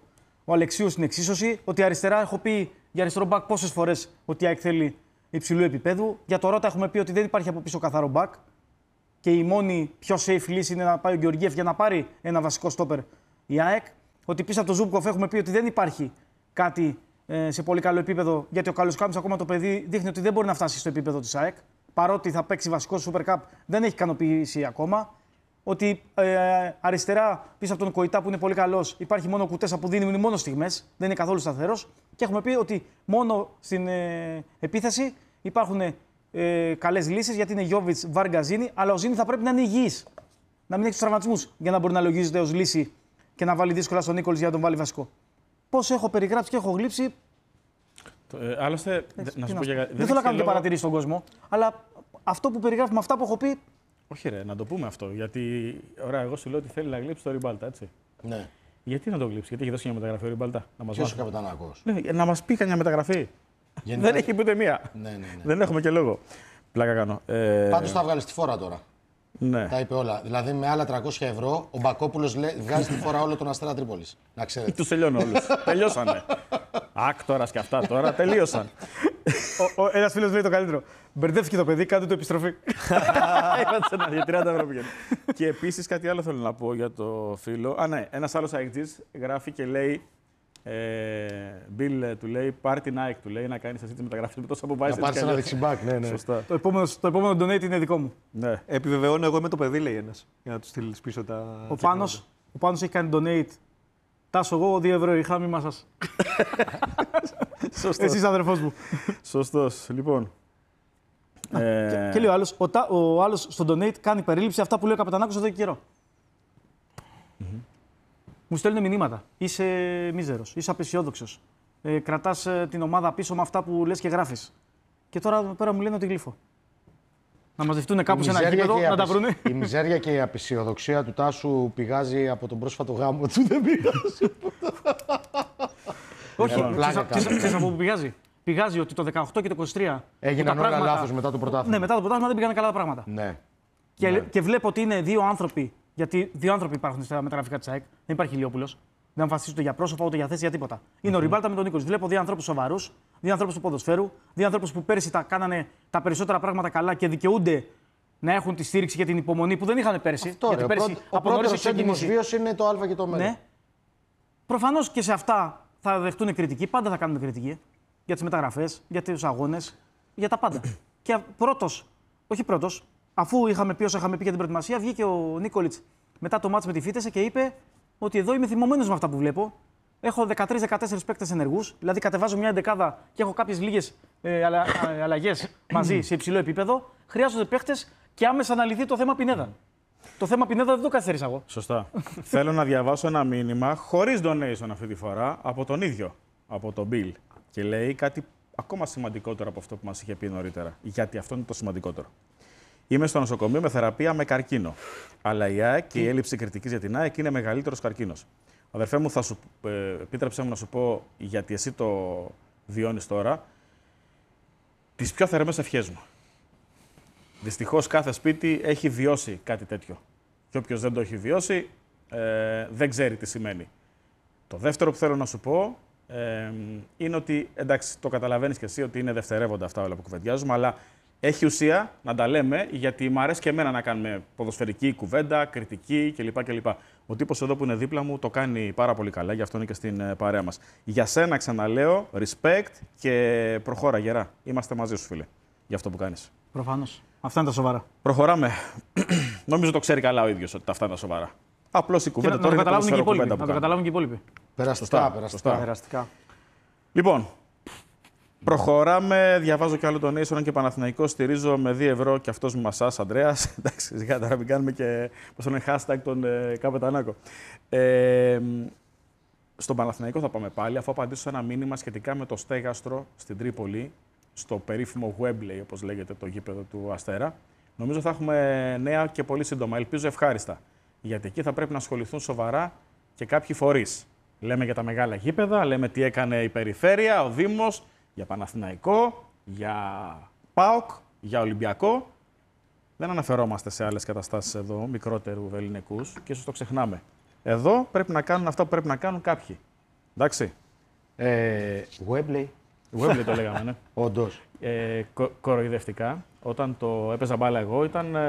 ο Αλεξίου στην εξίσωση. Ότι αριστερά έχω πει για αριστερό μπακ πόσες φορές ότι η ΑΕΚ θέλει υψηλού επίπεδου. Για το Ρώτα έχουμε πει ότι δεν υπάρχει από πίσω καθαρό μπακ. Και η μόνη πιο safe λύση είναι να πάει ο Γεωργιέφ για να πάρει ένα βασικό στόπερ η ΑΕΚ. Ότι πίσω από τον Ζούμπκοφ έχουμε πει ότι δεν υπάρχει κάτι σε πολύ καλό επίπεδο. Γιατί ο Καλοσκάμης, ακόμα το παιδί, δείχνει ότι δεν μπορεί να φτάσει στο επίπεδο της ΑΕΚ. Παρότι θα παίξει βασικό Super Cup, δεν έχει ικανοποιήσει ακόμα. Ότι αριστερά πίσω από τον Κοϊτά που είναι πολύ καλός, υπάρχει μόνο ο Κουτέσα που δίνει μόνο στιγμές, δεν είναι καθόλου σταθερός. Και έχουμε πει ότι μόνο στην επίθεση υπάρχουν καλές λύσεις, γιατί είναι Γιόβιτς, Βάργκα, Ζήνη, αλλά ο Ζήνη θα πρέπει να είναι υγιής. Να μην έχει τους τραυματισμούς για να μπορεί να λογίζεται ως λύση και να βάλει δύσκολα στον Νίκολς για να τον βάλει βασικό. Πώς έχω περιγράψει και έχω γλύψει. Άλλωστε, να σου πω για... Δεν θέλω να κάνω και παρατηρήσει στον κόσμο, αλλά αυτό που περιγράφουμε, αυτά που έχω πει. Όχι, ρε, να το πούμε αυτό. Γιατί, ωραία, εγώ σου λέω ότι θέλει να γλύψει το Ριμπάλτα, έτσι. Ναι. Γιατί να το γλύψει, γιατί έχει δώσει μια μεταγραφή ο Ριμπάλτα. Ποιος ο Καπετανάκος? Να μας πει καμιά μεταγραφή. Δεν έχει ούτε μία. Ναι. Δεν έχουμε και λόγο. Πλάκα κάνω. Πάντως θα βγάλει τη φόρα τώρα. Ναι. Τα είπε όλα. Δηλαδή με άλλα 300 ευρώ ο Μπακόπουλος βγάζει τη φόρα όλο τον Αστέρα Τρίπολης. Να ξέρετε. Τους τελειώνω όλους. Τελειώσανε. Άκτορας και αυτά τώρα τελείωσαν. Ένας φίλος λέει το καλύτερο. Μπερδεύτηκε το παιδί, κάντε το επιστροφή. Είπατε να για 30 ευρώ πηγαίνει. Και επίσης κάτι άλλο θέλω να πω για το φίλο. Ναι, ένας άλλος αεκτής γράφει και λέει. Μπιλ του λέει, πάρ την ΑΕΚ του λέει να κάνει αυτή τη μεταγραφή με τόσα που βάζει. Να πάρει ένα δεξιμπάκ, ναι. Σωστά. Το επόμενο donate είναι δικό μου. Ναι. Επιβεβαιώνω εγώ με το παιδί, λέει ένας. Για να του στείλει πίσω τα. Ο Πάνος έχει κάνει donate. Τάσο εγώ 2 ευρώ είχα, μη μας. Σωστός. Εσείς αδερφός μου. Σωστός. Λοιπόν. Και λέει ο άλλος στο donate κάνει περίληψη αυτά που λέει ο Καπετανάκος εδώ και καιρό. Μου στέλνουν μηνύματα. Είσαι μίζερος, είσαι απεσιόδοξος. Κρατάς την ομάδα πίσω με αυτά που λες και γράφεις. Και τώρα πέρα μου λένε ότι γλύφω. Να μαζευτούν κάπου σε ένα γήπεδο, να τα βρούνε. Η μιζέρια και η απεσιοδοξία του Τάσου πηγάζει από τον πρόσφατο γάμο του. Δεν πηγάζει. Όχι, ξέρεις από πού πηγάζει. Πηγάζει ότι το 18 και το 23. Έγιναν όλα λάθος μετά το πρωτάθλημα. Ναι, μετά το πρωτάθλημα δεν πήγαν καλά τα πράγματα. Ναι. Και βλέπω ότι είναι δύο άνθρωποι. Γιατί δύο άνθρωποι υπάρχουν στα μεταγραφικά τη ΑΕΚ. Δεν υπάρχει Ηλιόπουλος. Δεν αμφισβητούνται για πρόσωπα ούτε για θέση για τίποτα. Είναι ο Ριμπάλτα με τον Νίκολς. Βλέπω δύο ανθρώπους σοβαρούς, δύο ανθρώπους του ποδοσφαίρου, δύο ανθρώπους που πέρσι τα κάνανε τα περισσότερα πράγματα καλά και δικαιούνται να έχουν τη στήριξη και την υπομονή που δεν είχαν πέρσι. Αυτό, γιατί πέρσι ο πρώτος έντιμος βίος είναι το Α και το Μ. Ναι. Προφανώς και σε αυτά θα δεχτούν κριτική. Πάντα θα κάνουν κριτική. Για τις μεταγραφές, για τους αγώνες, για τα πάντα. Και πρώτος, αφού είχαμε πει όσα είχαμε πει για την προετοιμασία, βγήκε ο Νίκολιτς μετά το μάτς με τη Φίτεσε και είπε ότι εδώ είμαι θυμωμένος με αυτά που βλέπω. Έχω 13-14 παίκτες ενεργούς, δηλαδή κατεβάζω μια εντεκάδα και έχω κάποιες λίγες αλλαγές μαζί σε υψηλό επίπεδο. Χρειάζονται παίκτες και άμεσα να λυθεί το θέμα Πινέδα. Το θέμα Πινέδα δεν το καθυστέρησα εγώ. Σωστά. Θέλω να διαβάσω ένα μήνυμα χωρίς donation αυτή τη φορά από τον ίδιο, από τον Bill. Και λέει κάτι ακόμα σημαντικότερο από αυτό που μας είχε πει νωρίτερα. Γιατί αυτό είναι το σημαντικότερο. Είμαι στο νοσοκομείο με θεραπεία με καρκίνο. Αλλά η ΑΕΚ και η έλλειψη κριτικής για την ΑΕΚ είναι μεγαλύτερος καρκίνος. Αδερφέ μου, επίτρεψέ μου να σου πω, γιατί εσύ το βιώνεις τώρα, τις πιο θερμές ευχές μου. Δυστυχώς κάθε σπίτι έχει βιώσει κάτι τέτοιο. Και όποιος δεν το έχει βιώσει, δεν ξέρει τι σημαίνει. Το δεύτερο που θέλω να σου πω είναι ότι, εντάξει, το καταλαβαίνεις και εσύ ότι είναι δευτερεύοντα αυτά όλα που κουβεντιάζουμε, αλλά έχει ουσία να τα λέμε, γιατί μου αρέσει και εμένα να κάνουμε ποδοσφαιρική κουβέντα, κριτική κλπ. Ο τύπος εδώ που είναι δίπλα μου το κάνει πάρα πολύ καλά, γι' αυτό είναι και στην παρέα μας. Για σένα, ξαναλέω, respect και προχώρα γερά. Είμαστε μαζί σου, φίλε, για αυτό που κάνεις. Προφανώς. Αυτά είναι τα σοβαρά. Προχωράμε. Νομίζω το ξέρει καλά ο ίδιος ότι αυτά είναι τα σοβαρά. Απλώς η κουβέντα τώρα είναι ποδοσφαιρική κουβέντα. Να το καταλάβουν και οι υπόλοιποι. Περαστικά. Λοιπόν, προχωράμε. Διαβάζω κι άλλο τον Nation και Παναθηναϊκό. Στηρίζω με 2 ευρώ και αυτός μου μασάς, Ανδρέας. Εντάξει, σιγά τώρα μην κάνουμε και πώς λένε hashtag τον Καπετανάκο. Στον Παναθηναϊκό θα πάμε πάλι, αφού απαντήσω σε ένα μήνυμα σχετικά με το στέγαστρο στην Τρίπολη, στο περίφημο Wembley, όπως λέγεται το γήπεδο του Αστέρα. Νομίζω θα έχουμε νέα και πολύ σύντομα. Ελπίζω ευχάριστα. Γιατί εκεί θα πρέπει να ασχοληθούν σοβαρά και κάποιοι φορείς. Λέμε για τα μεγάλα γήπεδα, λέμε τι έκανε η Περιφέρεια, ο Δήμος, για Παναθηναϊκό, για ΠΑΟΚ, για Ολυμπιακό. Δεν αναφερόμαστε σε άλλες καταστάσεις εδώ, μικρότερου ελληνικούς, και ίσως το ξεχνάμε. Εδώ πρέπει να κάνουν αυτά που πρέπει να κάνουν κάποιοι. Εντάξει. Wembley. Wembley το λέγαμε, ναι. Όντως. Κοροϊδευτικά, όταν το έπαιζα μπάλα εγώ,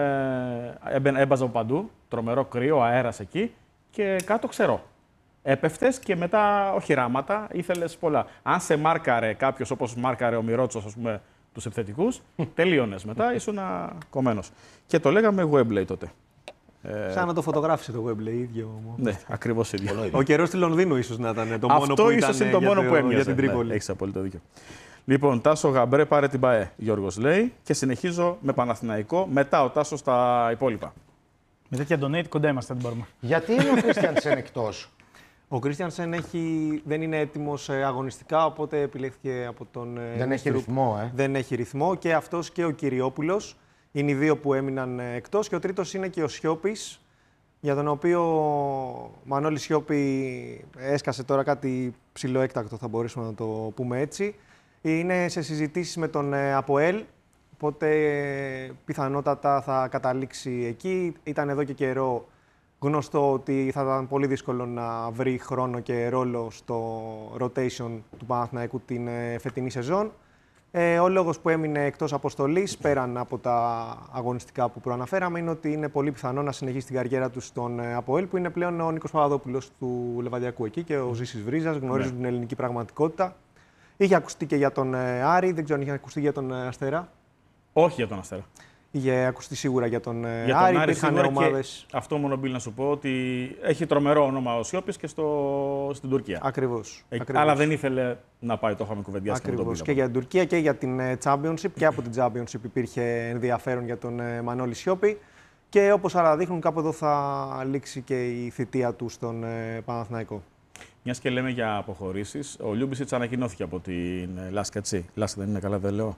έμπαζα από παντού, τρομερό κρύο, αέρας εκεί και κάτω ξερό. Έπεφτες και μετά, όχι ράματα, ήθελες πολλά. Αν σε μάρκαρε κάποιος όπως μάρκαρε ο Μιρότσος, ας πούμε, τους επιθετικούς, τελείωνες μετά, ήσουν κομμένος. Και το λέγαμε Wembley τότε. Σαν να το φωτογράφησε το Wembley, ίδιο. Ναι, ακριβώς ίδιο. Ο καιρός του Λονδίνου ίσως να ήταν το μόνο Αυτό που ίσως ήταν είναι το μόνο που έμοιαζε. για την Τρίπολη. Ναι, έχεις απόλυτο δίκιο. Λοιπόν, Τάσο Γαμπρέ, πάρε την ΠΑΕ, Γιώργος λέει, και συνεχίζω με Παναθηναϊκό, μετά ο Τάσος στα υπόλοιπα. Με τέτοια donate κοντά είμαστε, δεν μπορούμε. Γιατί είναι ο Κρίστιανσεν εκτός? Ο Κρίστιανσεν δεν είναι έτοιμος αγωνιστικά, οπότε επιλέχθηκε από τον. Δεν έχει ρυθμό, Δεν έχει ρυθμό και αυτός και ο Κυριόπουλος. Είναι οι δύο που έμειναν εκτός και ο τρίτος είναι και ο Σιώπης, για τον οποίο ο Μανώλης Σιώπη έσκασε τώρα κάτι ψηλοέκτακτο, θα μπορούσαμε να το πούμε έτσι. Είναι σε συζητήσεις με τον ΑΠΟΕΛ, οπότε πιθανότατα θα καταλήξει εκεί. Ήταν εδώ και καιρό γνωστό ότι θα ήταν πολύ δύσκολο να βρει χρόνο και ρόλο στο rotation του Παναθηναϊκού την φετινή σεζόν. Ο λόγος που έμεινε εκτός αποστολής, πέραν από τα αγωνιστικά που προαναφέραμε, είναι ότι είναι πολύ πιθανό να συνεχίσει την καριέρα του στον ΑΠΟΕΛ, που είναι πλέον ο Νίκος Παπαδόπουλος του Λεβαδιακού εκεί και ο Ζήσης Βρίζας, γνωρίζουν την ελληνική πραγματικότητα. Είχε ακουστεί και για τον Άρη, δεν ξέρω αν είχε ακουστεί για τον Αστέρα. Όχι για τον Αστέρα. Είχε ακουστεί σίγουρα για τον Για Άρη, τον Άρη υπήρχαν σίγουρα ομάδες. και αυτό μόνο να σου πω ότι έχει τρομερό όνομα ο Σιώπης και στην Τουρκία. Ακριβώς. Αλλά δεν ήθελε να πάει, το είχαμε κουβεντιάσει και με τον Ακριβώς. Πίλα. Και για την Τουρκία και για την Championship. Και από την Championship υπήρχε ενδιαφέρον για τον Μανώλη Σιώπη. Και όπως άλλα δείχνουν, κάπου εδώ θα λήξει και η θητεία του στον Παναθηναϊκό. Μιας και λέμε για αποχωρήσεις, ο Λιούμπισιτς ανακοινώθηκε από την Λάσκα, έτσι. Λάσκα δεν είναι, καλά δεν λέω.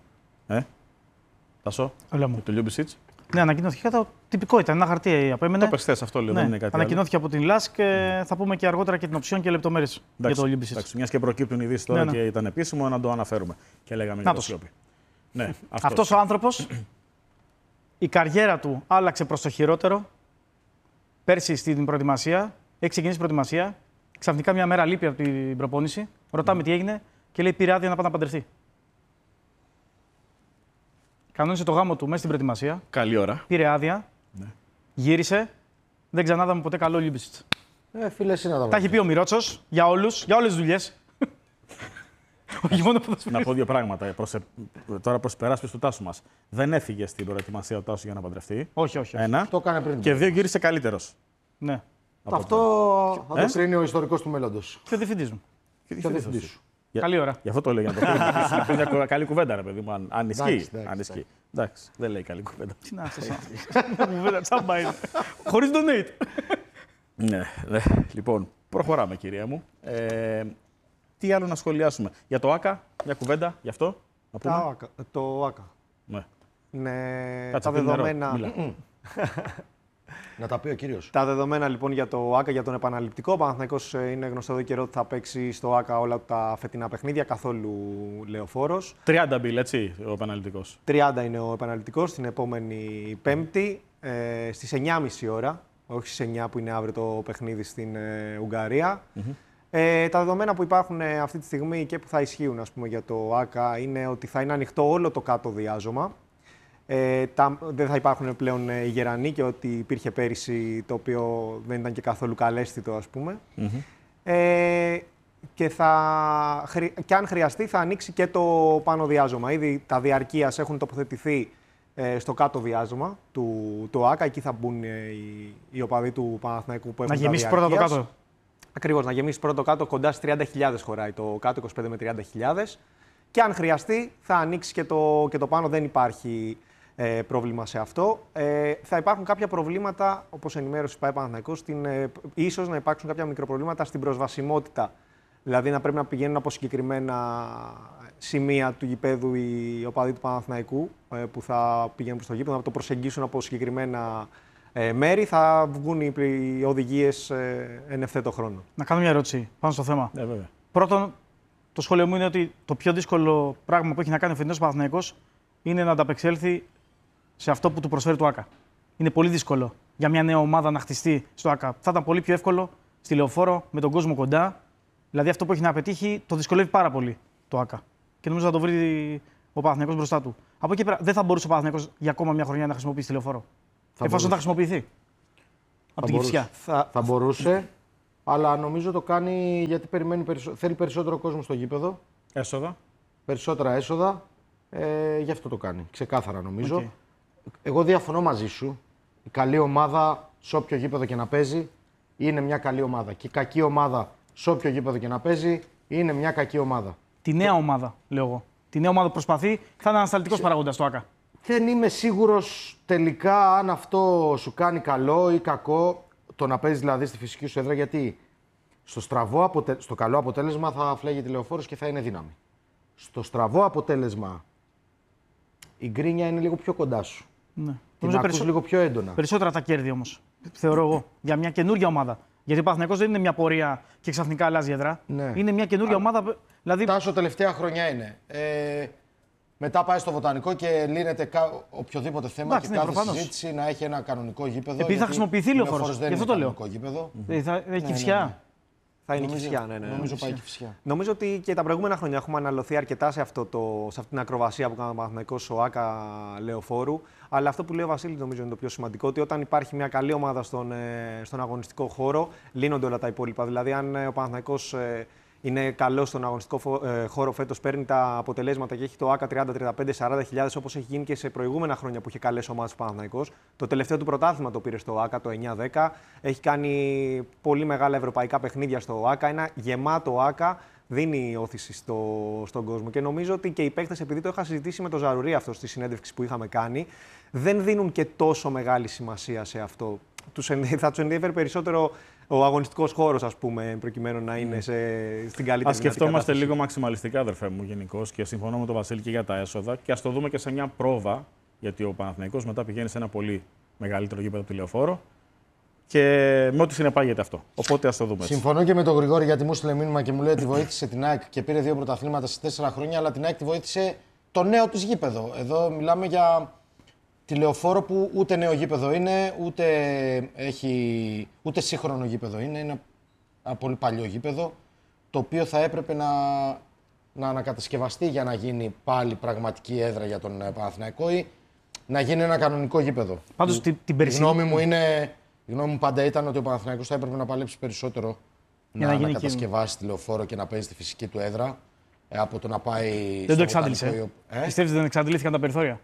Τάσο, Όλα μου. το Λιούμπισιτς. Ναι, ανακοινώθηκε. Το τυπικό ήταν, ένα χαρτί απέμενε. Το πες χθες αυτό, λέω, Ναι, δεν είναι κάτι ανακοινώθηκε από την ΛΑΣΚ και θα πούμε και αργότερα και την οψιόν και λεπτομέρειες για το Olympics. Εντάξει, μιας και προκύπτουν ειδήσεις τώρα Ναι. και ήταν επίσημο, να το αναφέρουμε. Και λέγαμε για το Σιώπη. Ναι, Αυτός ο άνθρωπος, η καριέρα του άλλαξε προς το χειρότερο. Πέρσι στην προετοιμασία, έχει ξεκινήσει προετοιμασία. Ξαφνικά μια μέρα λείπει από την προπόνηση. Ρωτάμε τι έγινε και λέει: πήρε άδεια να πάει να παντρευτεί. Κανόνισε το γάμο του μέσα στην προετοιμασία. Καλή ώρα. Πήρε άδεια. Ναι. Γύρισε. Δεν ξανάδαμε ποτέ καλό Λιούμπισιτς. Φίλε, εσύ να Τα έχει πει ο Μιρότσος για όλους, για όλες τις δουλειές. Όχι μόνο ποδοσφαιρίες. Να πω δύο πράγματα. Τώρα προς υπεράσπιση του Τάσου μας. Δεν έφυγε στην προετοιμασία ο Τάσου για να παντρευτεί. Όχι, όχι. Ένα. Το έκανε πριν. Και δύο, γύρισε καλύτερος. Ναι. Αυτό θα το κρίνει ο ιστορικός του μέλλοντος. Και ο διευθυντής μου. Και ο διευθυντής σου. Καλή ώρα. Γι' αυτό το έλεγα. Να πω μια καλή κουβέντα, ρε παιδί μου, αν ισχύει. Εντάξει. Εντάξει, δεν λέει καλή κουβέντα. Τι να σας κουβέντα, τσάμπα είναι. Χωρίς donate. Ναι. Λοιπόν, προχωράμε, κυρία μου. Τι άλλο να σχολιάσουμε. Για το ΆΚΑ, μια κουβέντα γι' αυτό. Να πούμε. Το ΆΚΑ. Ναι. Είναι Κάτσε, τα πίνει νερό. δεδομένα. Μίλα. Να τα πει ο κύριος. Τα δεδομένα λοιπόν για το ΆΚΑ, για τον επαναληπτικό. Ο Παναθηναϊκός είναι γνωστό εδώ καιρό ότι θα παίξει στο ΆΚΑ όλα τα φετινά παιχνίδια, καθόλου λεωφόρος. 30 μπιλ, έτσι, ο επαναληπτικός. 30 είναι ο επαναληπτικός την επόμενη Πέμπτη στις 9.30 ώρα, όχι στις 9 που είναι αύριο το παιχνίδι στην Ουγγαρία. Τα δεδομένα που υπάρχουν αυτή τη στιγμή και που θα ισχύουν ας πούμε, για το ΆΚΑ είναι ότι θα είναι ανοιχτό όλο το κάτω διάζωμα. Δεν θα υπάρχουν πλέον οι γερανοί και ότι υπήρχε πέρυσι το οποίο δεν ήταν και καθόλου καλέσθητο ας πούμε. Και αν χρειαστεί θα ανοίξει και το πάνω διάζωμα. Ήδη τα διαρκείας έχουν τοποθετηθεί στο κάτω διάζωμα του ΆΚΑ. Εκεί θα μπουν οι οπαδοί του Παναθηναϊκού που έχουν Να τα γεμίσει πρώτα το διαρκείας. κάτω. Ακριβώς, να γεμίσει πρώτο κάτω, κοντά στις 30.000 χωράει το κάτω, 25 με 30.000. Και αν χρειαστεί θα ανοίξει και το πάνω, δεν υπάρχει πρόβλημα σε αυτό. Θα υπάρχουν κάποια προβλήματα, όπως ενημέρωσε η ΠΑΕ Παναθηναϊκός, ίσως να υπάρξουν κάποια μικροπροβλήματα στην προσβασιμότητα. Δηλαδή να πρέπει να πηγαίνουν από συγκεκριμένα σημεία του γηπέδου οι οπαδοί του Παναθηναϊκού που θα πηγαίνουν προς το γήπεδο, να το προσεγγίσουν από συγκεκριμένα μέρη. Θα βγουν οι οδηγίες εν ευθέτω χρόνο. Να κάνω μια ερώτηση πάνω στο θέμα. Ναι, βέβαια. Πρώτον, το σχόλιο μου είναι ότι το πιο δύσκολο πράγμα που έχει να κάνει ο φετινός Παναθηναϊκός είναι να ανταπεξέλθει σε αυτό που του προσφέρει το ΆΚΑ. Είναι πολύ δύσκολο για μια νέα ομάδα να χτιστεί στο ΆΚΑ. Θα ήταν πολύ πιο εύκολο στη Λεωφόρο με τον κόσμο κοντά Δηλαδή αυτό που έχει να πετύχει το δυσκολεύει πάρα πολύ το ΑΚΑ. Και νομίζω θα το βρει ο Παναθηναϊκός μπροστά του. Από εκεί πέρα δεν θα μπορούσε ο Παναθηναϊκός για ακόμα μια χρονιά να χρησιμοποιήσει τη Λεωφόρο. Εφόσον θα χρησιμοποιηθεί. Από την Κηφισιά. Θα μπορούσε, αλλά νομίζω το κάνει γιατί θέλει περισσότερο κόσμο στο γήπεδο. Έσοδα. Περισσότερα έσοδα. Γι' αυτό το κάνει. Ξεκάθαρα νομίζω. Okay. Εγώ διαφωνώ μαζί σου. Η καλή ομάδα, σε όποιο γήπεδο και να παίζει, είναι μια καλή ομάδα. Και η κακή ομάδα, σε όποιο γήπεδο και να παίζει, είναι μια κακή ομάδα. Τη νέα ομάδα, λέω εγώ. Τη νέα ομάδα που προσπαθεί θα είναι ανασταλτικός παραγόντας στο ΑΚΑ. Δεν είμαι σίγουρος τελικά αν αυτό σου κάνει καλό ή κακό, το να παίζει δηλαδή στη φυσική σου έδρα, γιατί στο καλό αποτέλεσμα θα φλέγει τη Λεωφόρος και θα είναι δύναμη. Στο στραβό αποτέλεσμα η γκρίνια είναι λίγο πιο κοντά σου. Ναι. Την ακούς λίγο πιο έντονα. Περισσότερα τα κέρδη όμως, θεωρώ εγώ, για μια καινούργια ομάδα. Γιατί ο Παναθηναϊκός δεν είναι μια πορεία και ξαφνικά αλλάζει έδρα. Ναι. Είναι μια καινούργια ομάδα. Δηλαδή... Τάσο, τελευταία χρονιά είναι. Μετά πάει στο Βοτανικό και λύνεται οποιοδήποτε θέμα. Εντάξει, και κάθε συζήτηση να έχει ένα κανονικό γήπεδο. Επειδή θα χρησιμοποιηθεί Λεωφόρος. Γι' αυτό το λέω. Θα έχει Κηφισιά. Θα είναι Κηφισιά, ναι. Νομίζω πάει Κηφισιά. Νομίζω ότι και τα προηγούμενα χρόνια έχουμε αναλωθεί αρκετά σε αυτή την ακροβασία που κάνει ο Παναθηναϊκός ο ΑΚΑ Λεωφόρου. Αλλά αυτό που λέει ο Βασίλης νομίζω είναι το πιο σημαντικό, ότι όταν υπάρχει μια καλή ομάδα στον αγωνιστικό χώρο, λύνονται όλα τα υπόλοιπα. Δηλαδή, αν ο Παναθηναϊκός είναι καλό στον αγωνιστικό χώρο φέτος, παίρνει τα αποτελέσματα και έχει το ΑΚΑ 30, 35, 40 χιλιάδες, όπως έχει γίνει και σε προηγούμενα χρόνια που είχε καλές ομάδες ο Παναθηναϊκός. Το τελευταίο του πρωτάθλημα το πήρε στο ΑΚΑ το 9-10. Έχει κάνει πολύ μεγάλα ευρωπαϊκά παιχνίδια στο ΑΚΑ. Ένα γεμάτο ΑΚΑ δίνει όθηση στον κόσμο. Και νομίζω ότι και οι παίκτες, επειδή το είχα συζητήσει με τον Ζαρουρί αυτό στη συνέντευξη που είχαμε κάνει, δεν δίνουν και τόσο μεγάλη σημασία σε αυτό. Θα τους ενδιαφέρει περισσότερο ο αγωνιστικός χώρος, ας πούμε, προκειμένου να είναι στην καλύτερη. Ας σκεφτόμαστε λίγο μαξιμαλιστικά, αδερφέ μου, γενικώς, και συμφωνώ με τον Βασίλη και για τα έσοδα. Και ας το δούμε και σε μια πρόβα, γιατί ο Παναθηναϊκός μετά πηγαίνει σε ένα πολύ μεγαλύτερο γήπεδο από τη Λεωφόρο και με ό,τι συνεπάγεται αυτό. Οπότε ας το δούμε. Συμφωνώ και με τον Γρηγόρη, γιατί μου στείλε μήνυμα και μου λέει ότι βοήθησε την ΑΕΚ και πήρε 2 πρωταθλήματα σε 4 χρόνια, αλλά την ΑΕΚ τη βοήθησε το νέο της γήπεδο. Εδώ μιλάμε για τη Λεωφόρο που ούτε νέο γήπεδο είναι, ούτε σύγχρονο γήπεδο είναι. Είναι ένα πολύ παλιό γήπεδο, το οποίο θα έπρεπε να ανακατασκευαστεί για να γίνει πάλι πραγματική έδρα για τον Παναθηναϊκό ή να γίνει ένα κανονικό γήπεδο. Πάντως την περσινή... Η γνώμη μου πάντα ήταν ότι ο Παναθηναϊκός θα έπρεπε να παλέψει περισσότερο να ανακατασκευάσει τη Λεωφόρο και να παίζει τη φυσική του έδρα από το να πάει. Δεν το εξάντλησε. Πιστεύεις ότι δεν εξαντλήθηκαν τα περιθώρια?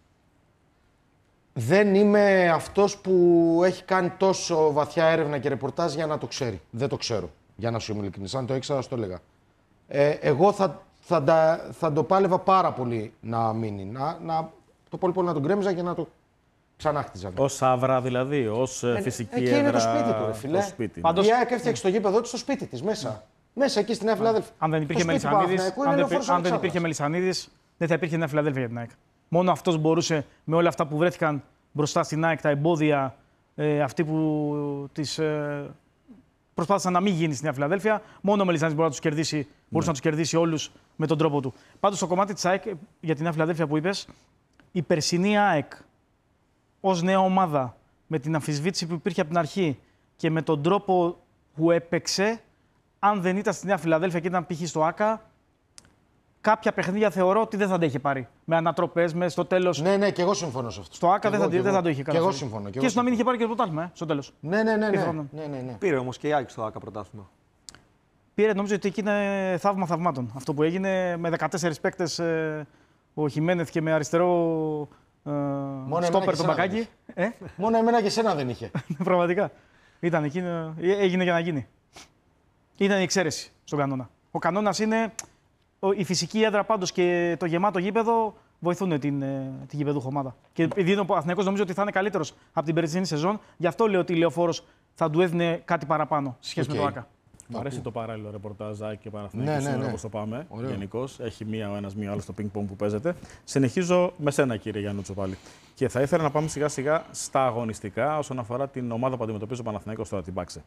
Δεν είμαι αυτός που έχει κάνει τόσο βαθιά έρευνα και ρεπορτάζ για να το ξέρει. Δεν το ξέρω, για να σου είμαι ειλικρινής. Αν το ήξερα, θα το έλεγα. Εγώ θα το πάλευα πάρα πολύ να μείνει. Το πολύ πολύ να τον κρέμιζα και να το ξανάχτιζα. Ως άβρα δηλαδή, ως φυσική έδρα. Εκεί είναι το σπίτι του, ρε φίλε. Πάντως... Η ΑΕΚ έφτιαξε το γήπεδο της στο σπίτι της, μέσα. Μέσα εκεί στη Νέα Φιλαδέλφια. Αν δεν υπήρχε Μελισσανίδης, δεν θα υπήρχε Νέα Φιλαδέλφια για την ΑΕΚ. Μόνο αυτός μπορούσε, με όλα αυτά που βρέθηκαν μπροστά στην ΑΕΚ, τα εμπόδια, αυτοί που τις προσπάθησαν να μην γίνει στη Νέα Φιλαδέλφια, μόνο ο Μελισσανίδης μπορούσε να τους κερδίσει όλους με τον τρόπο του. Πάντως, στο κομμάτι της ΑΕΚ, για τη Νέα Φιλαδέλφια που είπες, η περσινή ΑΕΚ ως νέα ομάδα, με την αμφισβήτηση που υπήρχε από την αρχή και με τον τρόπο που έπαιξε, αν δεν ήταν στη Νέα Φιλαδέλφια και ήταν π.χ. στο ΑΚΑ, κάποια παιχνίδια θεωρώ ότι δεν θα τα είχε πάρει. Με ανατροπές, με στο τέλος. Ναι, και εγώ συμφωνώ σε αυτό. Στο ΑΚΑ δεν θα το είχε κάνει. Και εγώ συμφωνώ. Και στο να μην είχε πάρει και το πρωτάθλημα, στο τέλος. Ναι. Πήρε όμως και η ΑΕΚ στο ΑΚΑ πρωτάθλημα. Πήρε, νομίζω ότι εκεί είναι θαύμα θαυμάτων. Αυτό που έγινε με 14 παίκτες, ο Χιμένεθ και με αριστερό στόπερ τον Μπακάκη. Μόνο εμένα και εσένα δεν είχε. Πραγματικά. Ήταν εκεί, έγινε για να γίνει. Ήταν η εξαίρεση στον κανόνα. Ο κανόνας είναι η φυσική έδρα πάντως και το γεμάτο γήπεδο βοηθούν την γηπεδούχο ομάδα. Και επειδή είναι ο Παναθηναϊκός, νομίζω ότι θα είναι καλύτερος από την περσινή σεζόν, γι' αυτό λέω ότι η Λεωφόρος θα του έδινε κάτι παραπάνω σε σχέση με το ΑΚΑ. Μου αρέσει το παράλληλο ρεπορτάζ και Παναθηναϊκός όπως το πάμε. Γενικώς έχει μία ο ένας, μία ο άλλος στο πινκ-πονγκ που παίζεται. Συνεχίζω με σένα, κύριε Γιαννούτσο, πάλι. Και θα ήθελα να πάμε σιγά-σιγά στα αγωνιστικά όσον αφορά την ομάδα που αντιμετωπίζει ο Παναθηναϊκός τώρα, την Πάξε.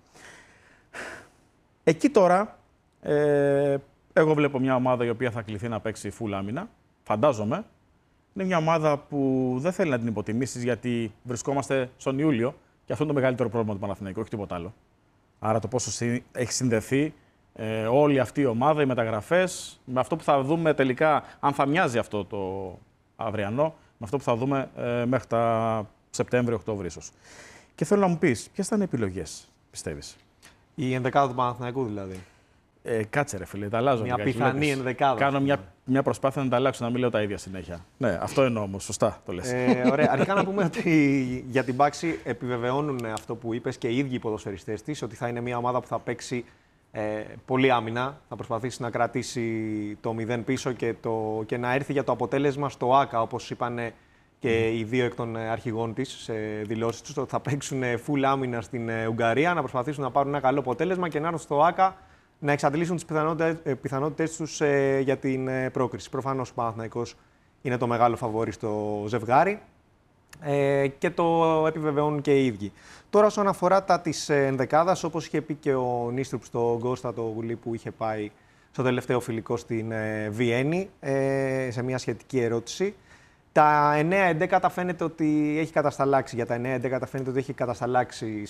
Εκεί τώρα, εγώ βλέπω μια ομάδα η οποία θα κληθεί να παίξει full άμυνα. Φαντάζομαι. Είναι μια ομάδα που δεν θέλει να την υποτιμήσεις, γιατί βρισκόμαστε στον Ιούλιο και αυτό είναι το μεγαλύτερο πρόβλημα του Παναθηναϊκού, όχι τίποτα άλλο. Άρα το πόσο έχει συνδεθεί όλη αυτή η ομάδα, οι μεταγραφές, με αυτό που θα δούμε τελικά, αν θα μοιάζει αυτό το αυριανό, με αυτό που θα δούμε μέχρι τα Σεπτέμβριο-Οκτώβριο ίσως. Και θέλω να μου πεις, ποιες θα είναι οι επιλογές, πιστεύεις? Η ενδεκάδα του Παναθηναϊκού δηλαδή. Κάτσε ρε φίλε, τα αλλάζω. Μια λιγάκι, πιθανή βλέπεις. ενδεκάδα. Κάνω μια προσπάθεια να τα αλλάξω, να μην λέω τα ίδια συνέχεια. Ναι, αυτό εννοώ όμως, σωστά το λες. Ωραία. Αρχικά να πούμε ότι για την Πάξη επιβεβαιώνουν αυτό που είπες και οι ίδιοι οι ποδοσφαιριστές της, ότι θα είναι μια ομάδα που θα παίξει πολύ άμυνα, θα προσπαθήσει να κρατήσει το 0 πίσω και να έρθει για το αποτέλεσμα στο ΆΚΑ, όπως είπαν και οι δύο εκ των αρχηγών της σε δηλώσεις τους, ότι θα παίξουν full άμυνα στην Ουγγαρία, να προσπαθήσουν να πάρουν ένα καλό αποτέλεσμα και να έρθουν στο ΆΚΑ να εξαντλήσουν τις πιθανότητες τους για την πρόκριση. Προφανώς ο Παναθηναϊκός είναι το μεγάλο φαβόρι στο ζευγάρι και το επιβεβαιώνουν και οι ίδιοι. Τώρα, όσον αφορά τα της ενδεκάδας, όπως είχε πει και ο Νίστρουπ στον Κώστα το Γουλή που είχε πάει στο τελευταίο φιλικό στην Βιέννη, σε μια σχετική ερώτηση, τα 9-11 φαίνεται ότι έχει κατασταλάξει. Για τα 9-11 φαίνεται ότι έχει κατασταλάξει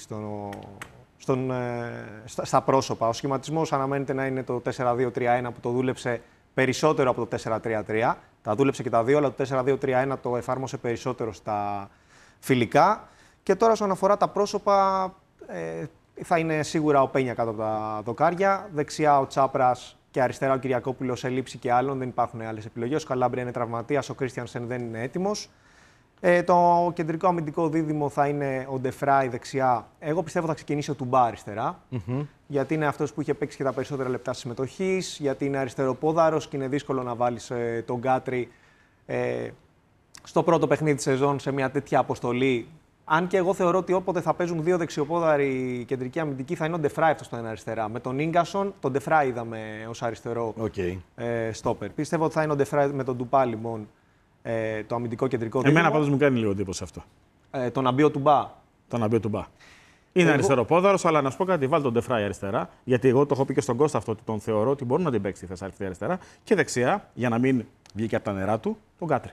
στα πρόσωπα. Ο σχηματισμός αναμένεται να είναι το 4-2-3-1 που το δούλεψε περισσότερο από το 4-3-3. Τα δούλεψε και τα δύο, αλλά το 4-2-3-1 το εφάρμοσε περισσότερο στα φιλικά. Και τώρα, όσον αφορά τα πρόσωπα, θα είναι σίγουρα ο Πένια κάτω από τα δοκάρια. Δεξιά ο Τσάπρας και αριστερά ο Κυριακόπουλος σε λήψη και άλλων. Δεν υπάρχουν άλλες επιλογές. Ο Καλάμπρια είναι τραυματίας, ο Κρίστιανσεν δεν είναι έτοιμος. Το κεντρικό αμυντικό δίδυμο θα είναι ο Ντεφράι δεξιά. Εγώ πιστεύω θα ξεκινήσει ο Τουμπά αριστερά. Γιατί είναι αυτός που είχε παίξει και τα περισσότερα λεπτά συμμετοχής. Γιατί είναι αριστεροπόδαρος και είναι δύσκολο να βάλεις τον Γκάτρι στο πρώτο παιχνίδι της σεζόν σε μια τέτοια αποστολή. Αν και εγώ θεωρώ ότι όποτε θα παίζουν δύο δεξιοπόδαροι κεντρικοί αμυντικοί θα είναι ο Ντεφράι αυτός στο ένα αριστερά. Με τον Ίγκασον, τον Ντεφράι είδαμε ως αριστερό στόπερ. Πιστεύω ότι θα είναι ο Ντεφράι με τον Τουπά λοιπόν. Το αμυντικό κεντρικό δίδυμο. Εμένα πάντως μου κάνει λίγο εντύπωση αυτό. Το να μπει ο Τουμπά. Το να μπει ο Τουμπά. Είναι αριστεροπόδαρος, αλλά να σου πω κάτι, βάλει τον Ντεφράι αριστερά. Γιατί εγώ το έχω πει και στον Κώστα αυτό, ότι τον θεωρώ ότι μπορεί να την παίξει τη θέση αριστερά. Και δεξιά, για να μην βγει και από τα νερά του, τον Γκάτρι.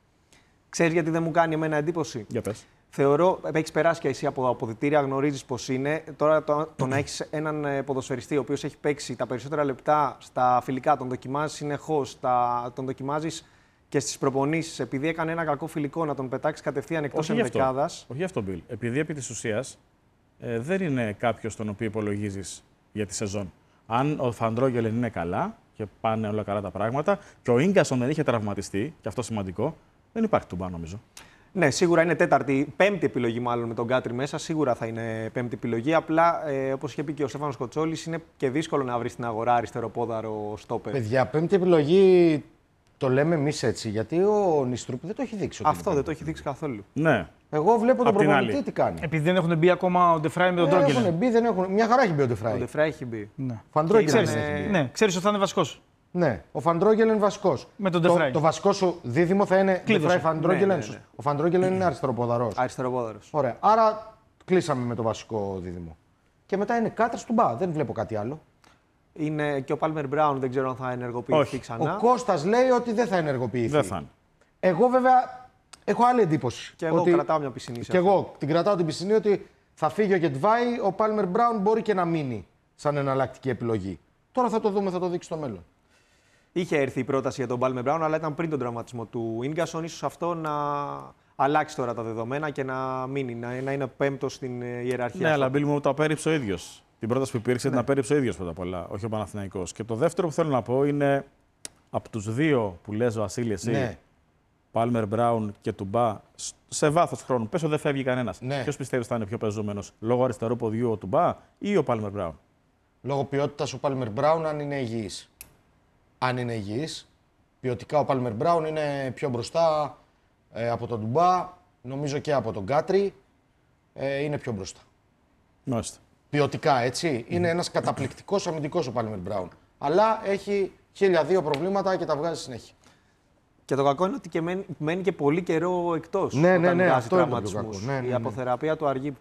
Ξέρεις γιατί δεν μου κάνει εμένα εντύπωση? Για πες. Θεωρώ, έχεις περάσει και εσύ από αποδυτήρια, γνωρίζεις πώς είναι. Τώρα το να έχεις έναν ποδοσφαιριστή ο οποίος έχει παίξει τα περισσότερα λεπτά στα φιλικά, τον δοκιμάζεις συνεχώς, τον δοκιμάζεις και στις προπονήσεις, επειδή έκανε ένα κακό φιλικό, να τον πετάξει κατευθείαν εκτός ενδεκάδας. Όχι αυτό, Μπιλ. Επειδή επί της ουσίας δεν είναι κάποιος τον οποίο υπολογίζεις για τη σεζόν. Αν ο Φαντρόγγελεν είναι καλά και πάνε όλα καλά τα πράγματα και ο Ίγκασον δεν είχε τραυματιστεί, και αυτό σημαντικό, δεν υπάρχει Τουμπά νομίζω. Ναι, σίγουρα είναι πέμπτη επιλογή μάλλον με τον Γκάτρι μέσα. Σίγουρα θα είναι πέμπτη επιλογή. Απλά, όπως είχε πει και ο Στέφανος Κοτσόλης, είναι και δύσκολο να βρει στην αγορά αριστεροπόδαρο στόπερ. Παιδιά, πέμπτη επιλογή το λέμε εμείς έτσι, γιατί ο Νίστρουπ δεν το έχει δείξει. Αυτό δεν το έχει δείξει καθόλου. Ναι. Εγώ βλέπω τον προπονητή τι κάνει. Επειδή δεν έχουν μπει ακόμα ο Ντεφράι με τον Ντρόγκελεν. Δεν έχουν μπει, δεν έχουν. Μια χαρά έχει μπει ο Ντεφράι. Ο Ντεφράι έχει μπει. Ναι. Φαντρόγγελεν Ξέρεις, ναι, ξέρεις ότι θα είναι βασικός. Ναι, ο Φαντρόγγελεν βασικός. Με τον Ντεφράι. Το βασικό σου δίδυμο θα είναι Ντεφράι Φαντρόγγελεν. Ναι. Ο Φαντρόγγελεν είναι αριστεροποδαρός. Αριστεροπόδαρος. Ωραία. Άρα κλείσαμε με το βασικό δίδυμο. Και μετά είναι Κάτρας Τουμπά. Δεν βλέπω κάτι άλλο. Είναι και ο Πάλμερ Μπράουν, δεν ξέρω αν θα ενεργοποιηθεί ξανά. Ο Κώστας λέει ότι δεν θα ενεργοποιηθεί. Δεν θα είναι. Εγώ βέβαια έχω άλλη εντύπωση. Και εγώ κρατάω μια πισινή. Και εγώ την κρατάω την πισινή ότι θα φύγει ο Γετβάη, ο Πάλμερ Μπράουν μπορεί και να μείνει σαν εναλλακτική επιλογή. Τώρα θα το δούμε, θα το δείξει στο μέλλον. Είχε έρθει η πρόταση για τον Πάλμερ Μπράουν, αλλά ήταν πριν τον τραυματισμό του Ίγκασον. Ίσως αυτό να αλλάξει τώρα τα δεδομένα και να μείνει, να είναι πέμπτος στην ιεραρχία. Ναι, αλλά Μπίλ μου το απέρριψε ο ίδιος. Την πρόταση που υπήρξε την απέρριψε ο ίδιος πρώτα απ' όλα, όχι ο Παναθηναϊκός. Και το δεύτερο που θέλω να πω είναι από τους δύο που λες, Βασίλη, εσύ, Πάλμερ Μπράουν και Τουμπά, σε βάθος χρόνου, πες ότι δεν φεύγει κανένας. Ναι. Ποιος πιστεύεις θα είναι πιο πεζούμενος, λόγω αριστερού ποδιού ο Τουμπά ή ο Πάλμερ Μπράουν? Λόγω ποιότητας ο Πάλμερ Μπράουν, αν είναι υγιής. Αν είναι υγιής, ποιοτικά ο Πάλμερ Μπράουν είναι πιο μπροστά από τον Τουμπά, νομίζω και από τον Γκάτρι, είναι πιο μπροστά. Μάλιστα. Ποιοτικά, έτσι. Είναι ένας καταπληκτικός αμυντικός ο Πάλμερ Μπράουν. Αλλά έχει 1002 προβλήματα και τα βγάζει συνέχεια. Και το κακό είναι ότι μένει και πολύ καιρό εκτός. Ναι, όταν ναι, βγάζει αυτό είναι το τραυματισμούς. πιο κακό. Ναι. Η αποθεραπεία του αργεί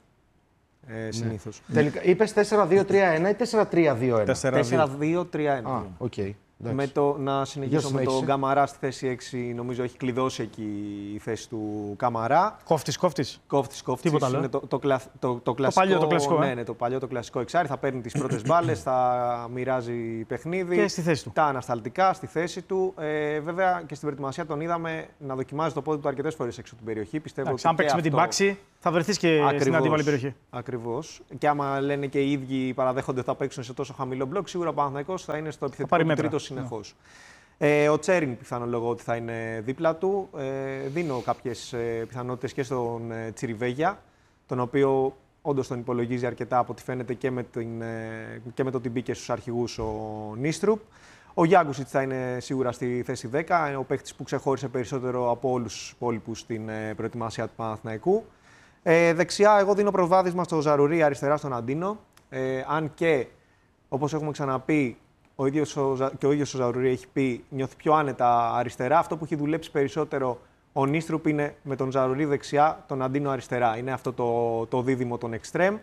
συνήθως. Τελικά, είπες 4-2-3-1 ή 4-3-2-1. 4-2-3-1. Οκ. Να συνεχίσω με τον Καμαρά στη θέση 6. Νομίζω έχει κλειδώσει εκεί η θέση του Καμαρά. Κόφτης. Τίποτα άλλο. Είναι το κλασικό, το κλασικό. Ναι, το παλιό το κλασικό εξάρι. Θα παίρνει τις πρώτες μπάλες, θα μοιράζει παιχνίδι. Και στη θέση του. Τα ανασταλτικά στη θέση του. Βέβαια και στην προετοιμασία τον είδαμε να δοκιμάζει το πόδι του αρκετές φορές έξω από την περιοχή. Πιστεύω ότι αν παίξει με την μπάξη, θα βρεθείς και στην αντίπαλη περιοχή. Ακριβώς. Και άμα λένε και οι ίδιοι παραδέχονται ότι θα παίξουν σε τόσο χαμηλό μπλοκ, σίγουρα ο Παναθηναϊκός θα είναι στο επιθετικό τρίτο συνεχώς. Ο Τσέριν πιθανολογώ ότι θα είναι δίπλα του. Δίνω κάποιες πιθανότητες και στον Τσιριβέγια, τον οποίο όντως τον υπολογίζει αρκετά από ό,τι φαίνεται και με το ότι μπήκε στους αρχηγούς ο Νίστρουπ. Ο Γιάγκουσιτς θα είναι σίγουρα στη θέση 10, είναι ο παίκτης που ξεχώρισε περισσότερο από όλους τους υπόλοιπους στην προετοιμασία του Παναθηναϊκού. Δεξιά, εγώ δίνω προβάδισμα στο Ζαρουρί, αριστερά στον Αντίνο. Αν και, όπως έχουμε ξαναπεί, ο ίδιος ο Ζαρουρί έχει πει, νιώθει πιο άνετα αριστερά. Αυτό που έχει δουλέψει περισσότερο ο Νίστρουπ είναι με τον Ζαρουρί δεξιά, τον Αντίνο αριστερά. Είναι αυτό το δίδυμο των εξτρέμ.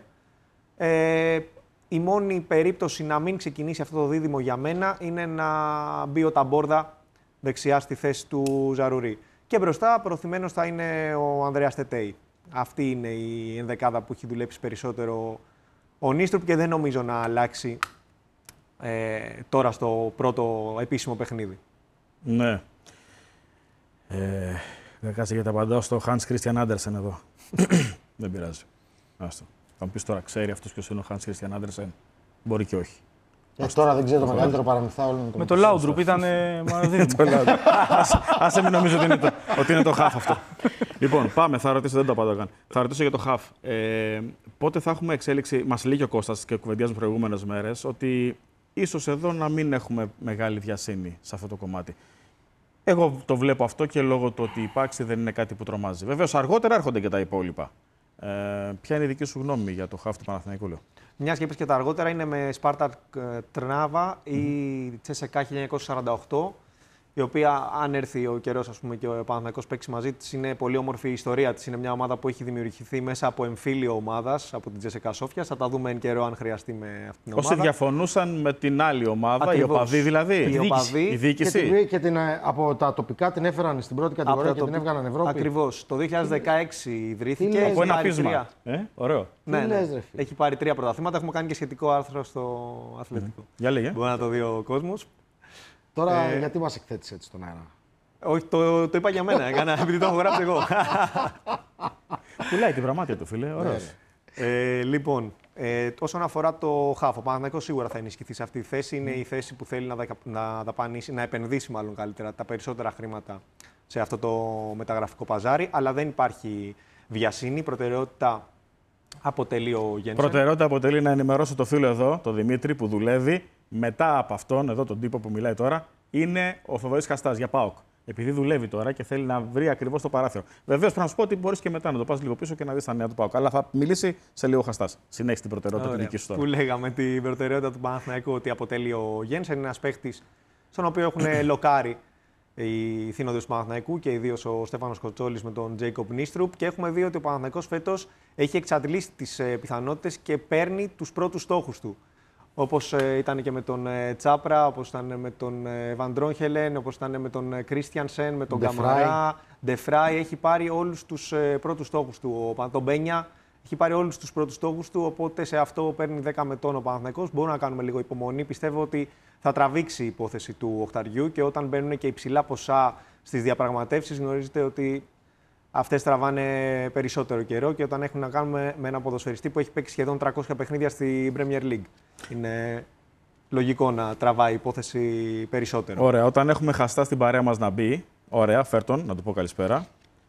Η μόνη περίπτωση να μην ξεκινήσει αυτό το δίδυμο για μένα είναι να μπει ο Ταμπόρδα δεξιά στη θέση του Ζαρουρί. Και μπροστά προωθημένος θα είναι ο Ανδρέας Τετέι. Αυτή είναι η ενδεκάδα που έχει δουλέψει περισσότερο ο Νίστρουπ και δεν νομίζω να αλλάξει τώρα στο πρώτο επίσημο παιχνίδι. Ναι. Δεν κάτσε για τα απαντάω στο Hans Christian Andersen εδώ. Δεν πειράζει. Άστο. Θα μου πεις τώρα, ξέρει αυτός ποιος είναι ο Hans Christian Andersen. Μπορεί και όχι. Τώρα δεν ξέρω το μεγαλύτερο παραμυθά όλων. Με το Laudrup ήταν μοναδίδυμο. Άσε μην νομίζω ότι είναι το χαφ αυτό. Λοιπόν, πάμε. Θα ρωτήσω, δεν το απαντώ καν. Θα ρωτήσω για το χαφ. Πότε θα έχουμε εξέλιξη, μας λέει και ο Κώστας και κουβεντιάζουμε προηγούμενες μέρες, ότι ίσως εδώ να μην έχουμε μεγάλη βιασύνη σε αυτό το κομμάτι. Εγώ το βλέπω αυτό και λόγω του ότι η πάξη δεν είναι κάτι που τρομάζει. Βεβαίως αργότερα έρχονται και τα υπόλοιπα. Ποια είναι η δική σου γνώμη για το χαφ του Παναθηναϊκού, λέω? Μια και είπες και τα αργότερα είναι με Σπάρτακ Τρνάβα ή Τσέσεκα 1948, η οποία αν έρθει ο καιρός και ο Παναθηναϊκός παίξει μαζί της, είναι πολύ όμορφη η ιστορία της. Είναι μια ομάδα που έχει δημιουργηθεί μέσα από εμφύλιο ομάδας, από την Τσέσεκα Σόφια. Θα τα δούμε εν καιρό αν χρειαστεί με αυτήν την ομάδα. Όσοι διαφωνούσαν με την άλλη ομάδα, ακριβώς. οι οπαδοί δηλαδή. Η διοίκηση. Και από τα τοπικά την έφεραν στην πρώτη κατηγορία και την έβγαλαν Ευρώπη. Ακριβώς. Το 2020 ιδρύθηκε. Από ένα πείσμα. Ωραίο. Ναι. Έχει πάρει 3 πρωταθλήματα. Έχουμε κάνει και σχετικό άρθρο στο Αθλητικό. Για λέγε. Μπορεί να το δει ο κόσμος. Τώρα, γιατί μας εκθέτεις έτσι στον αέρα? Όχι, το είπα για μένα, επειδή το έχω γράψει εγώ. Πουλάει την πραγμάτια του, φίλε. Ωραίος. Λοιπόν, όσον αφορά το χαφ, ο Παναθηναϊκός σίγουρα θα ενισχυθεί σε αυτή τη θέση. Είναι η θέση που θέλει να επενδύσει μάλλον καλύτερα τα περισσότερα χρήματα σε αυτό το μεταγραφικό παζάρι, αλλά δεν υπάρχει βιασύνη. Προτεραιότητα αποτελεί ο Γένσεν. Προτεραιότητα αποτελεί να ενημερώσω το φίλο εδώ, τον Δημήτρη, που δουλεύει. Μετά από αυτόν, εδώ τον τύπο που μιλάει τώρα, είναι ο Θοδωρής Χαστάς για ΠΑΟΚ. Επειδή δουλεύει τώρα και θέλει να βρει ακριβώς το παράθυρο. Βεβαίως, πρέπει να σου πω ότι μπορείς και μετά να το πας λίγο πίσω και να δεις τα νέα του ΠΑΟΚ. Αλλά θα μιλήσει σε λίγο Χαστάς. Συνέχισε την προτεραιότητα τη δική σου τώρα. Που λέγαμε την προτεραιότητα του Παναθηναϊκού ότι αποτελεί ο Γένσεν, είναι ένας παίχτης στον οποίο έχουν λοκάρει οι θύνοντες του Παναθηναϊκού και ιδίως ο Στέφανος Κοτσόλης με τον Τζέικοπ Νίστρουπ. Και έχουμε δει ότι ο Παναθηναϊκός φέτος έχει εξαντλήσει τις πιθανότητες και παίρνει τους πρώτους στόχους του. Όπως ήταν και με τον Τσάπρα, όπως ήταν με τον Βαντρόγχελεν, όπως ήταν με τον Κρίστιανσεν, με τον Καμαρά. Ντεφράι έχει πάρει όλους τους πρώτους στόχους του. Τον Μπένια έχει πάρει όλους τους πρώτους στόχους του, οπότε σε αυτό παίρνει 10 μετών ο Παναθηναϊκός. Μπορούμε να κάνουμε λίγο υπομονή. Πιστεύω ότι θα τραβήξει η υπόθεση του οχταριού και όταν μπαίνουν και υψηλά ποσά στις διαπραγματεύσεις, γνωρίζετε ότι αυτές τραβάνε περισσότερο καιρό και όταν έχουν να κάνουν με ένα ποδοσφαιριστή που έχει παίξει σχεδόν 300 παιχνίδια στην Premier League. Είναι λογικό να τραβάει η υπόθεση περισσότερο. Ωραία. Όταν έχουμε Χαστά στην παρέα μας να μπει, ωραία, φέρτον, να του πω καλησπέρα.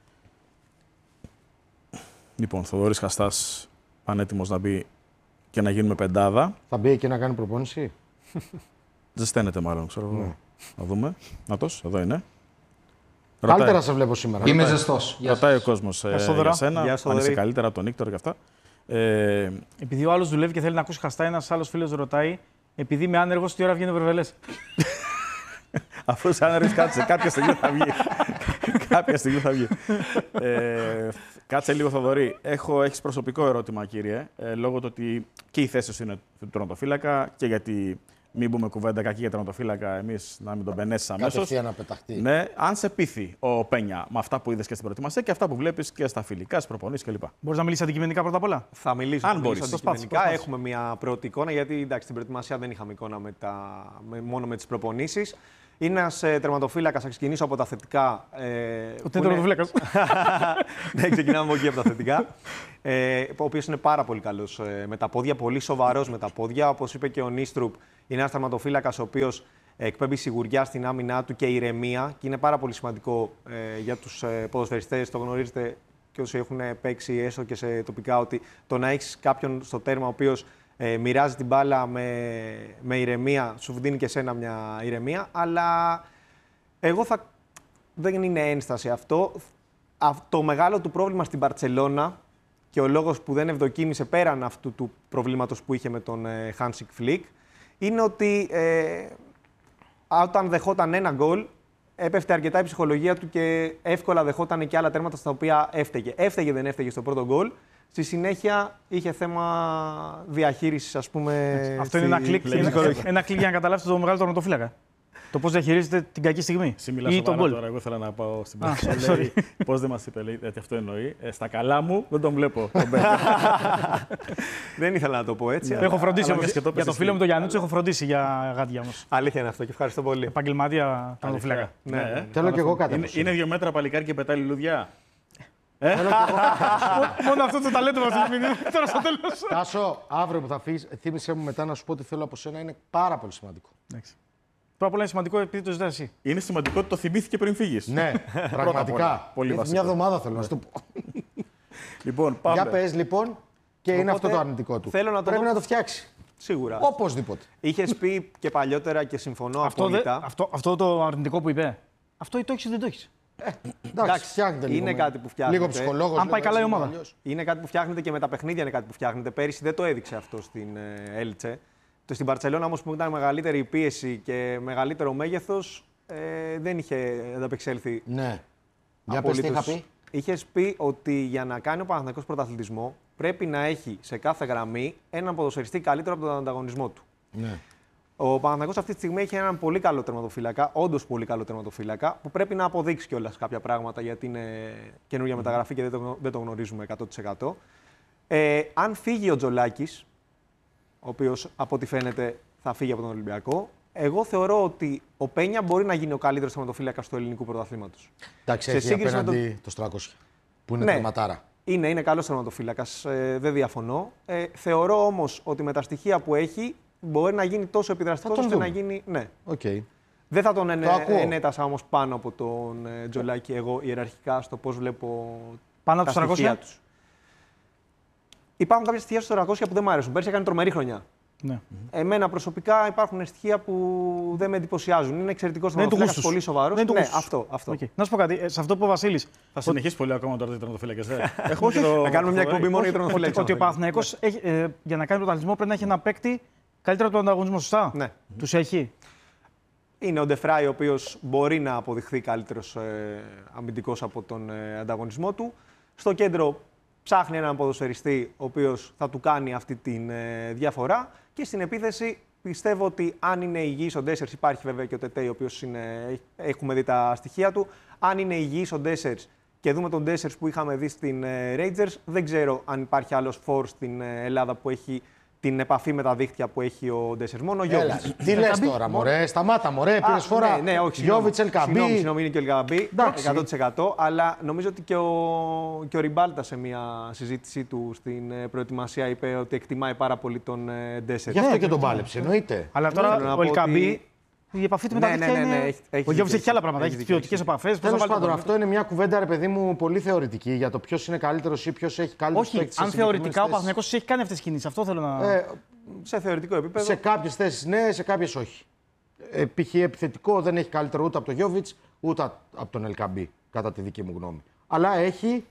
Λοιπόν, Θοδωρής Χαστάς, πανέτοιμος να μπει και να γίνουμε πεντάδα. Θα μπει και να κάνει προπόνηση. Ζεσταίνεται μάλλον, ξέρω εγώ. Ναι. Να δούμε. Νάτος, εδώ είναι. Καλύτερα σε βλέπω σήμερα. Είμαι ζεστός. Ρωτάει ο κόσμος για σένα, αν είσαι καλύτερα από τον Νίκτορ και αυτά. Επειδή ο άλλος δουλεύει και θέλει να ακούσει Χαστά, ένας άλλος φίλος ρωτάει, επειδή είμαι άνεργος, τι ώρα βγαίνει ο Βρεβελές? Αφού είσαι άνεργος, κάτσε, κάποια στιγμή θα βγει. Κάποια στιγμή θα βγει. Κάτσε λίγο, Θοδωρή. Έχεις προσωπικό ερώτημα, κύριε, λόγω του ότι και η θέση σου είναι του τερματοφύλακα και γιατί μην πούμε κουβέντα κακή για τερματοφύλακα, εμείς να μην τον πενέσει αμέσως. Κατευθείαν να πεταχτεί. Ναι, αν σε πείθει ο Πένια με αυτά που είδες και στην προετοιμασία και αυτά που βλέπεις και στα φιλικά, στις προπονήσεις κλπ. Μπορείς να μιλήσεις αντικειμενικά πρώτα απ' όλα. Θα μιλήσω, Αν θα μπορείς. μιλήσω αντικειμενικά. Έχουμε μια πρώτη εικόνα, γιατί εντάξει, στην προετοιμασία δεν είχαμε εικόνα μόνο με τις προπονήσεις. Είναι ένας τερματοφύλακας, θα ξεκινήσω από τα θετικά. Ο τερματοφύλακας. Ναι, ξεκινάμε από εκεί από τα θετικά. Ο οποίος είναι πάρα πολύ καλός με τα πόδια, πολύ σοβαρός με τα πόδια. Όπως είπε και ο Νίστρουπ, είναι ένας τερματοφύλακας ο οποίος εκπέμπει σιγουριά στην άμυνά του και ηρεμία. Και είναι πάρα πολύ σημαντικό για τους ποδοσφαιριστές, το γνωρίζετε και όσοι έχουν παίξει έστω και σε τοπικά, ότι το να έχεις κάποιον στο τέρμα ο οποίος μοιράζει την μπάλα με ηρεμία, σου δίνει και εσένα μια ηρεμία, αλλά δεν είναι ένσταση αυτό. Το μεγάλο του πρόβλημα στην Μπαρτσελώνα και ο λόγος που δεν ευδοκίμησε πέραν αυτού του προβλήματος που είχε με τον Χάνσικ Φλικ είναι ότι όταν δεχόταν ένα γκολ έπεφτε αρκετά η ψυχολογία του και εύκολα δεχόταν και άλλα τέρματα στα οποία έφταιγε. Έφταιγε, δεν έφταιγε στο πρώτο γκολ. Στη συνέχεια είχε θέμα διαχείρισης, ας πούμε. Αυτό είναι ένα κλικ για να καταλάβετε το μεγάλο τερματοφύλακα. Το πώς διαχειρίζεται την κακή στιγμή. Ή τον γκολ. Τώρα, εγώ ήθελα να πάω στην πρώτη. Πώς δεν μας είπε, λέει, γιατί αυτό εννοεί. Στα καλά μου δεν τον βλέπω. Δεν ήθελα να το πω έτσι. Έχω φροντίσει για το φίλο μου τον Γιάννουτσο, έχω φροντίσει για γάντια όμως. Αλήθεια είναι αυτό και ευχαριστώ πολύ. Επαγγελματία τερματοφύλακα. Θέλω και εγώ κάτι. Είναι 2 μέτρα παλικάρι και πετάει λουλουδιά. Μόνο αυτό το ταλέντο μας δίνει τώρα στο τέλος. Τάσο, αύριο που θα φύγεις, θύμισέ μου μετά να σου πω τι θέλω από σένα, είναι πάρα πολύ σημαντικό. Πρώτα απ' όλα είναι σημαντικό επειδή το ζητάς εσύ. Είναι σημαντικό ότι το θυμήθηκε πριν φύγεις. Ναι, πραγματικά. Πολύ βασικό. Μια εβδομάδα θέλω να σου το πω. Λοιπόν, πάμε. Για πες λοιπόν, και είναι αυτό το αρνητικό του. Πρέπει να το φτιάξει. Σίγουρα. Οπωσδήποτε. Είχες πει και παλιότερα και συμφωνώ απόλυτα. Αυτό το αρνητικό που είπε, αυτό ή το έχεις ή δεν το έχεις. Εντάξει, φτιάχνετε λίγο. Είναι κάτι που φτιάχνετε. Λίγο ψυχολόγος. Αν πάει καλά η ομάδα. Είναι κάτι που φτιάχνετε και με τα παιχνίδια είναι κάτι που φτιάχνετε. Πέρυσι δεν το έδειξε αυτό στην Έλτσε. Στην Μπαρτσελώνα όμως που ήταν μεγαλύτερη η πίεση και μεγαλύτερο μέγεθος δεν είχε ανταπεξέλθει. Ναι. Για πες τι είχα πει. Είχες πει ότι για να κάνει ο Παναθηναϊκός πρωταθλητισμό πρέπει να έχει σε κάθε γραμμή έναν ποδοσφαιριστή καλύτερο από τον ανταγωνισμό του. Ναι. Ο Παναθηναϊκός αυτή τη στιγμή έχει έναν πολύ καλό τερματοφύλακα, όντως πολύ καλό τερματοφύλακα, που πρέπει να αποδείξει κιόλας κάποια πράγματα γιατί είναι καινούργια μεταγραφή και δεν το γνωρίζουμε 100%. Αν φύγει ο Τζολάκης, ο οποίος από ό,τι φαίνεται θα φύγει από τον Ολυμπιακό, εγώ θεωρώ ότι ο Πένια μπορεί να γίνει ο καλύτερος τερματοφύλακας του ελληνικού πρωταθλήματος. Εντάξει, έχει απέναντι το Στράκοσια, που είναι τερματάρα. Είναι καλός τερματοφύλακας, δεν διαφωνώ. Θεωρώ όμως ότι με τα στοιχεία που έχει μπορεί να γίνει τόσο επιδραστικός ώστε να γίνει. Ναι. Okay. Δεν θα τον ενέτασα όμως πάνω από τον Τζολάκη εγώ ιεραρχικά στο πώς βλέπω πάνω τα στοιχεία τους. Υπάρχουν κάποια στοιχεία στο 400 που δεν μου αρέσουν. Πέρσι έκανε τρομερή χρονιά. Ναι. Εμένα προσωπικά υπάρχουν στοιχεία που δεν με εντυπωσιάζουν. Είναι εξαιρετικός τερματοφύλακας, πολύ σοβαρός. Ναι, αυτό. Okay. Να σου πω κάτι, σε αυτό που είπε ο Βασίλης. Θα συνεχίσει πολύ ακόμα τώρα οι τερματοφύλακες. Να κάνουμε μια εκπομπή μόνο για τερματοφύλακες. Ότι ο Παναθηναϊκός για να κάνει πρωταθλητισμό πρέπει να έχει ένα παίκτη καλύτερο από τον ανταγωνισμό, σωστά. Ναι. Τους έχει. Είναι ο Ντεφράι, ο οποίος μπορεί να αποδειχθεί καλύτερος αμυντικός από τον ανταγωνισμό του. Στο κέντρο ψάχνει έναν ποδοσφαιριστή, ο οποίος θα του κάνει αυτή τη διαφορά. Και στην επίθεση πιστεύω ότι αν είναι υγιής ο Ντέσσερς, υπάρχει βέβαια και ο Τετέι, ο οποίος έχουμε δει τα στοιχεία του. Αν είναι υγιής ο Ντέσσερς και δούμε τον Ντέσσερς που είχαμε δει στην Rangers, δεν ξέρω αν υπάρχει άλλος φορ στην Ελλάδα που έχει την επαφή με τα δίχτυα που έχει ο Ντέσσερς. Μόνο ο Γιώβιτς. Τι λες τώρα, μωρέ, σταμάτα, μωρέ, πήρες φορά. Ναι, όχι. Γιώβιτς, Ελκαμπή. Συγγνώμη, είναι και ο Ελκαμπή. 100%. Αλλά νομίζω ότι και ο Ριμπάλτα σε μια συζήτησή του στην προετοιμασία είπε ότι εκτιμάει πάρα πολύ τον Ντέσσερς. Γι' αυτό και τον πάλεψε, εννοείται. Αλλά τώρα ο Ελκαμπή. Η επαφή του με τα δίχτυα είναι. Ο Γιώβιτς έχει και άλλα πράγματα. Έχει ποιοτικές επαφές. Τέλος πάντων, αυτό είναι μια κουβέντα, ρε παιδί μου, πολύ θεωρητική για το ποιος είναι καλύτερος ή ποιος έχει καλύτερο παίκτη. Όχι, αν θεωρητικά ο Παναθηναϊκός έχει κάνει αυτές τις κινήσεις. Αυτό θέλω να. Σε θεωρητικό επίπεδο. Σε κάποιες θέσεις ναι, σε κάποιες όχι. Π.χ. επιθετικό δεν έχει καλύτερο ούτε από τον Γιώβιτς ούτε από τον Ελκαμπή, κατά τη δική μου γνώμη. Αλλά έχει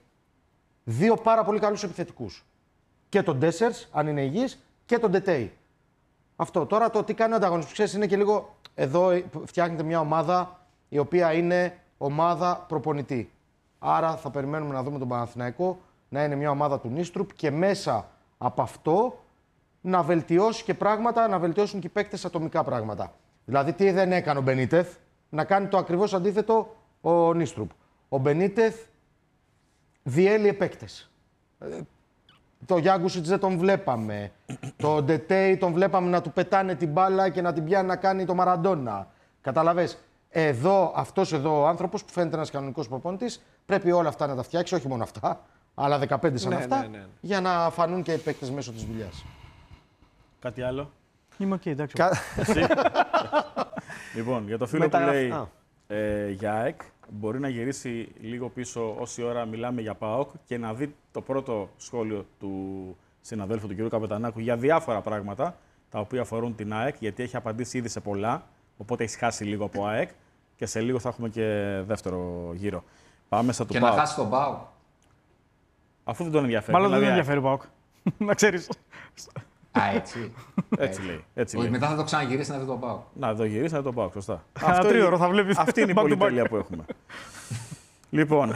δύο πάρα πολύ καλούς επιθετικούς. Και τον Ντέσσερς, αν είναι υγιής, και τον Τετέι. Αυτό. Τώρα το τι κάνει ο ανταγωνισμός, ξέρεις, είναι και λίγο. Εδώ φτιάχνεται μια ομάδα η οποία είναι ομάδα προπονητή. Άρα θα περιμένουμε να δούμε τον Παναθηναϊκό να είναι μια ομάδα του Νίστρουπ και μέσα από αυτό να βελτιώσει και πράγματα, να βελτιώσουν και οι παίκτες ατομικά πράγματα. Δηλαδή, τι δεν έκανε ο Μπενίτεθ, να κάνει το ακριβώς αντίθετο ο Νίστρουπ. Ο Μπενίτεθ διέλυε παίκτες. Το Γιάγκουσιτς δεν τον βλέπαμε. Το Ντετέι τον βλέπαμε να του πετάνε την μπάλα και να την πιάνει να κάνει το Μαραντόνα. Καταλαβες. Εδώ, αυτός εδώ ο άνθρωπος που φαίνεται ένας κανονικός προπονητής, πρέπει όλα αυτά να τα φτιάξει, όχι μόνο αυτά, αλλά 15 σαν αυτά, για να φανούν και οι παίκτες μέσω της δουλειάς. Κάτι άλλο? Είμαι οκ, εντάξει. Εσύ? Λοιπόν, για το φίλο που λέει για ΑΕΚ, μπορεί να γυρίσει λίγο πίσω όση ώρα μιλάμε για ΠΑΟΚ και να δει το πρώτο σχόλιο του συναδέλφου του κ. Καπετανάκου για διάφορα πράγματα τα οποία αφορούν την ΑΕΚ, γιατί έχει απαντήσει ήδη σε πολλά, οπότε έχει χάσει λίγο από ΑΕΚ και σε λίγο θα έχουμε και δεύτερο γύρο. Πάμε στα του ΠΑΟΚ. Και να χάσει τον ΠΑΟΚ. Αφού δεν τον ενδιαφέρει. Μάλλον δεν δηλαδή, τον ενδιαφέρει ο ΠΑΟΚ. Να ξέρεις. Α, έτσι. Έτσι λέει. Έτσι Όχι, λέει. μετά θα το ξαναγυρίσει να δει τον ΠΑΟΚ. Να το γυρίσει, να το πάω. Σωστά. Ένα τρίωρο θα βλέπει. Αυτή είναι η πολυτέλεια που έχουμε. Λοιπόν,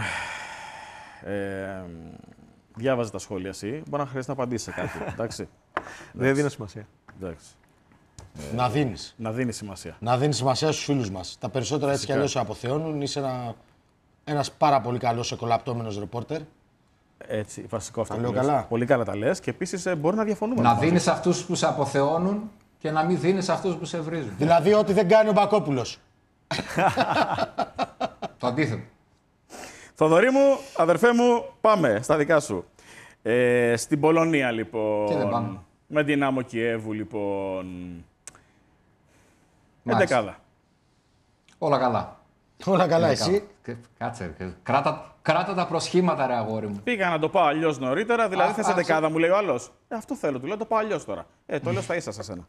διάβαζε τα σχόλια εσύ. Μπορεί να χρειάζεται να απαντήσει σε κάτι. Εντάξει. Δεν δίνω σημασία. Εντάξει. Να δίνεις. Να δίνει σημασία. Να δίνεις σημασία στους φίλους μας. Τα περισσότερα έτσι κι αλλιώς σε αποθεώνουν. Είσαι ένας πάρα πολύ καλός εκολαπτώμενος ρεπόρτερ. Έτσι, βασικό αυτό. Τα που λέω λες. καλά. Πολύ καλά τα λες και επίσης μπορεί να διαφωνούμε. Να δίνει σε αυτούς που σε αποθεώνουν και να μην δίνει σε αυτούς που σε βρίζουν. Δηλαδή, ό,τι δεν κάνει ο Μπακόπουλος. Το αντίθετο. Θοδωρή μου, αδερφέ μου, πάμε στα δικά σου. Στην Πολωνία, λοιπόν. Και δεν πάμε. Με Δυνάμο Κιέβου, λοιπόν. Μάλιστα. Εντεκάδα. Όλα καλά. Όλα καλά, εσύ. Κάτσε. Κράτα τα προσχήματα, ρε αγόρι μου. Πήγα να το πάω αλλιώ νωρίτερα, δηλαδή θες άσε. εντεκάδα, μου λέει ο άλλο. Αυτό θέλω, του λέω το πάω αλλιώ τώρα. Το λέω στα ίσα σε σένα.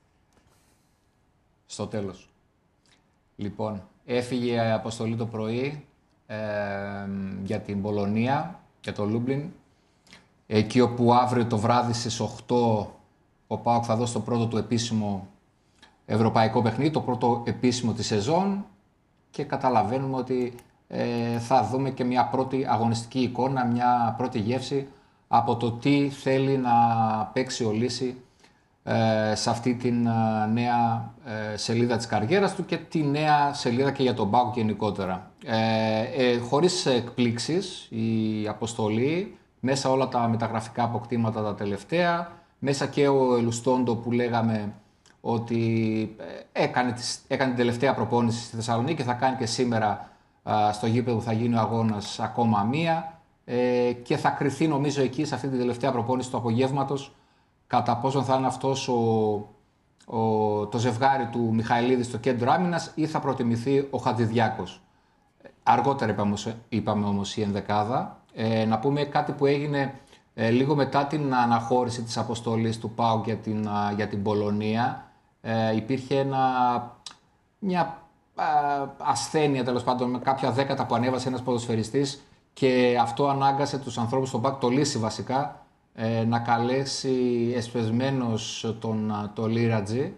Στο τέλος. Λοιπόν, έφυγε η αποστολή το πρωί για την Πολωνία, για το Λούμπλιν. Εκεί όπου αύριο το βράδυ στις 8 ο ΠΑΟΚ θα δώσει το πρώτο του επίσημο ευρωπαϊκό παιχνίδι, το πρώτο επίσημο της σεζόν και καταλαβαίνουμε ότι θα δούμε και μια πρώτη αγωνιστική εικόνα, μια πρώτη γεύση από το τι θέλει να παίξει ο Λύση σε αυτή την νέα σελίδα της καριέρας του και τη νέα σελίδα και για τον ΠΑΟΚ γενικότερα. Χωρίς εκπλήξεις η αποστολή, μέσα όλα τα μεταγραφικά αποκτήματα τα τελευταία, μέσα και ο Ελουστόντο που λέγαμε ότι έκανε την τελευταία προπόνηση στη Θεσσαλονίκη και θα κάνει και σήμερα στο γήπεδο που θα γίνει ο αγώνας ακόμα μία και θα κριθεί νομίζω εκεί σε αυτή την τελευταία προπόνηση του απογεύματος κατά πόσον θα είναι αυτός το ζευγάρι του Μιχαηλίδη στο κέντρο άμυνας ή θα προτιμηθεί ο Χατζηδιάκος. Αργότερα είπαμε όμως η ενδεκάδα. Να πούμε κάτι που έγινε λίγο μετά την αναχώρηση της αποστολής του ΠΑΟΚ για την Πολωνία. Υπήρχε μια ασθένεια τέλος πάντων με κάποια δέκατα που ανέβασε ένας ποδοσφαιριστής και αυτό ανάγκασε τους ανθρώπους στον ΠΑΟΚ, το Λύση βασικά, να καλέσει εσπεσμένος τον Λίρατζη,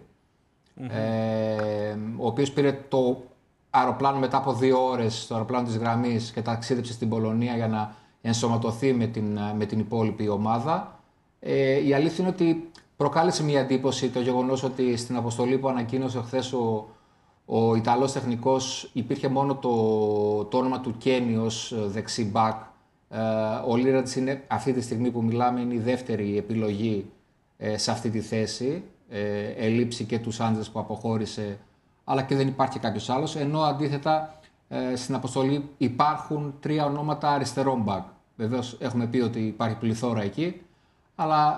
ο οποίος πήρε το αεροπλάνο μετά από 2 ώρες, το αεροπλάνο της γραμμής και ταξίδεψε στην Πολωνία για να ενσωματωθεί με την υπόλοιπη ομάδα. Η αλήθεια είναι ότι προκάλεσε μια εντύπωση το γεγονός ότι στην αποστολή που ανακοίνωσε χθες ο Ιταλός τεχνικός υπήρχε μόνο το όνομα του Κένι ως δεξί μπακ. Ο Λίρατς είναι αυτή τη στιγμή που μιλάμε είναι η δεύτερη επιλογή σε αυτή τη θέση. Ελείψη και του Σάντζες που αποχώρησε, αλλά και δεν υπάρχει κάποιος άλλος. Ενώ αντίθετα στην αποστολή υπάρχουν 3 ονόματα αριστερών μπακ. Βεβαίως έχουμε πει ότι υπάρχει πληθώρα εκεί. Αλλά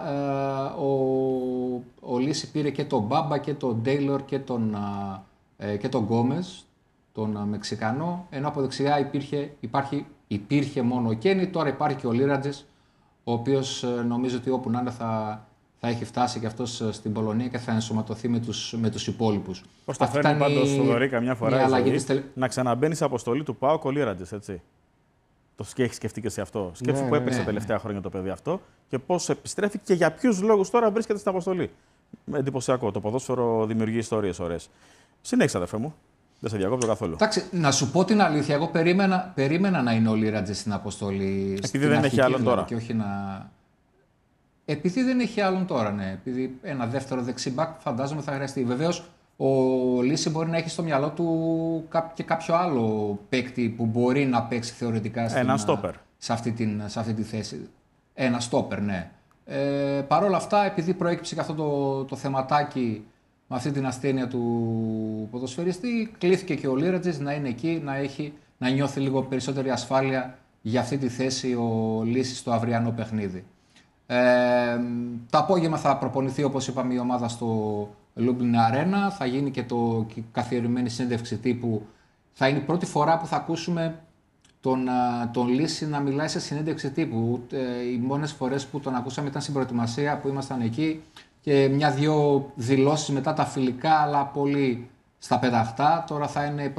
ο Λύση πήρε και τον Μπάμπα και τον Ντέιλορ και τον Γκόμες, τον Μεξικανό, ενώ από δεξιά υπήρχε μόνο ο Κένι, τώρα υπάρχει και ο Λίρατζης, ο οποίος νομίζω ότι όπου να είναι θα έχει φτάσει και αυτός στην Πολωνία και θα ενσωματωθεί με τους υπόλοιπους. Πώς τα φέρνει πάντως Θοδωρή καμιά φορά να ξαναμπαίνει σε αποστολή του ΠΑΟΚ ο Λίρατζης, έτσι. Το έχει σκεφτεί και σε αυτό. Σκέψου που έπαιξε τα τελευταία χρόνια το παιδί αυτό και πώς επιστρέφει και για ποιους λόγους τώρα βρίσκεται στην αποστολή. Εντυπωσιακό. Το ποδόσφαιρο δημιουργεί ιστορίες ωραίες. Συνέχισε, αδερφέ μου. Δεν σε διακόπτω καθόλου. Εντάξει, να σου πω την αλήθεια. Εγώ περίμενα να είναι ο Λίρατζης στην αποστολή. Επειδή δεν έχει άλλον τώρα. Και όχι να. Επειδή δεν έχει άλλον τώρα, ναι. Επειδή ένα δεύτερο δεξιμπάκ φαντάζομαι θα χρειαστεί. Βεβαίως, ο Λύση μπορεί να έχει στο μυαλό του και κάποιο άλλο παίκτη που μπορεί να παίξει θεωρητικά Ένα στόπερ. σε αυτή τη θέση. Ένα στόπερ, ναι. Παρ' όλα αυτά, επειδή προέκυψε και αυτό το θεματάκι με αυτή την ασθένεια του ποδοσφαιριστή, κλήθηκε και ο Λίρατζης να είναι εκεί, να νιώθει λίγο περισσότερη ασφάλεια για αυτή τη θέση ο Λύσης στο αυριανό παιχνίδι. Το απόγευμα θα προπονηθεί, όπως είπαμε, η ομάδα στο Λούμπλιν Αρένα. Θα γίνει και η καθιερωμένη συνέντευξη τύπου. Θα είναι η πρώτη φορά που θα ακούσουμε τον Λύση να μιλάει σε συνέντευξη τύπου. Οι μόνες φορές που τον ακούσαμε ήταν στην προετοιμασία που ήμασταν εκεί και μια-δυο δηλώσεις μετά τα φιλικά, αλλά πολύ στα πεταχτά. Τώρα θα είναι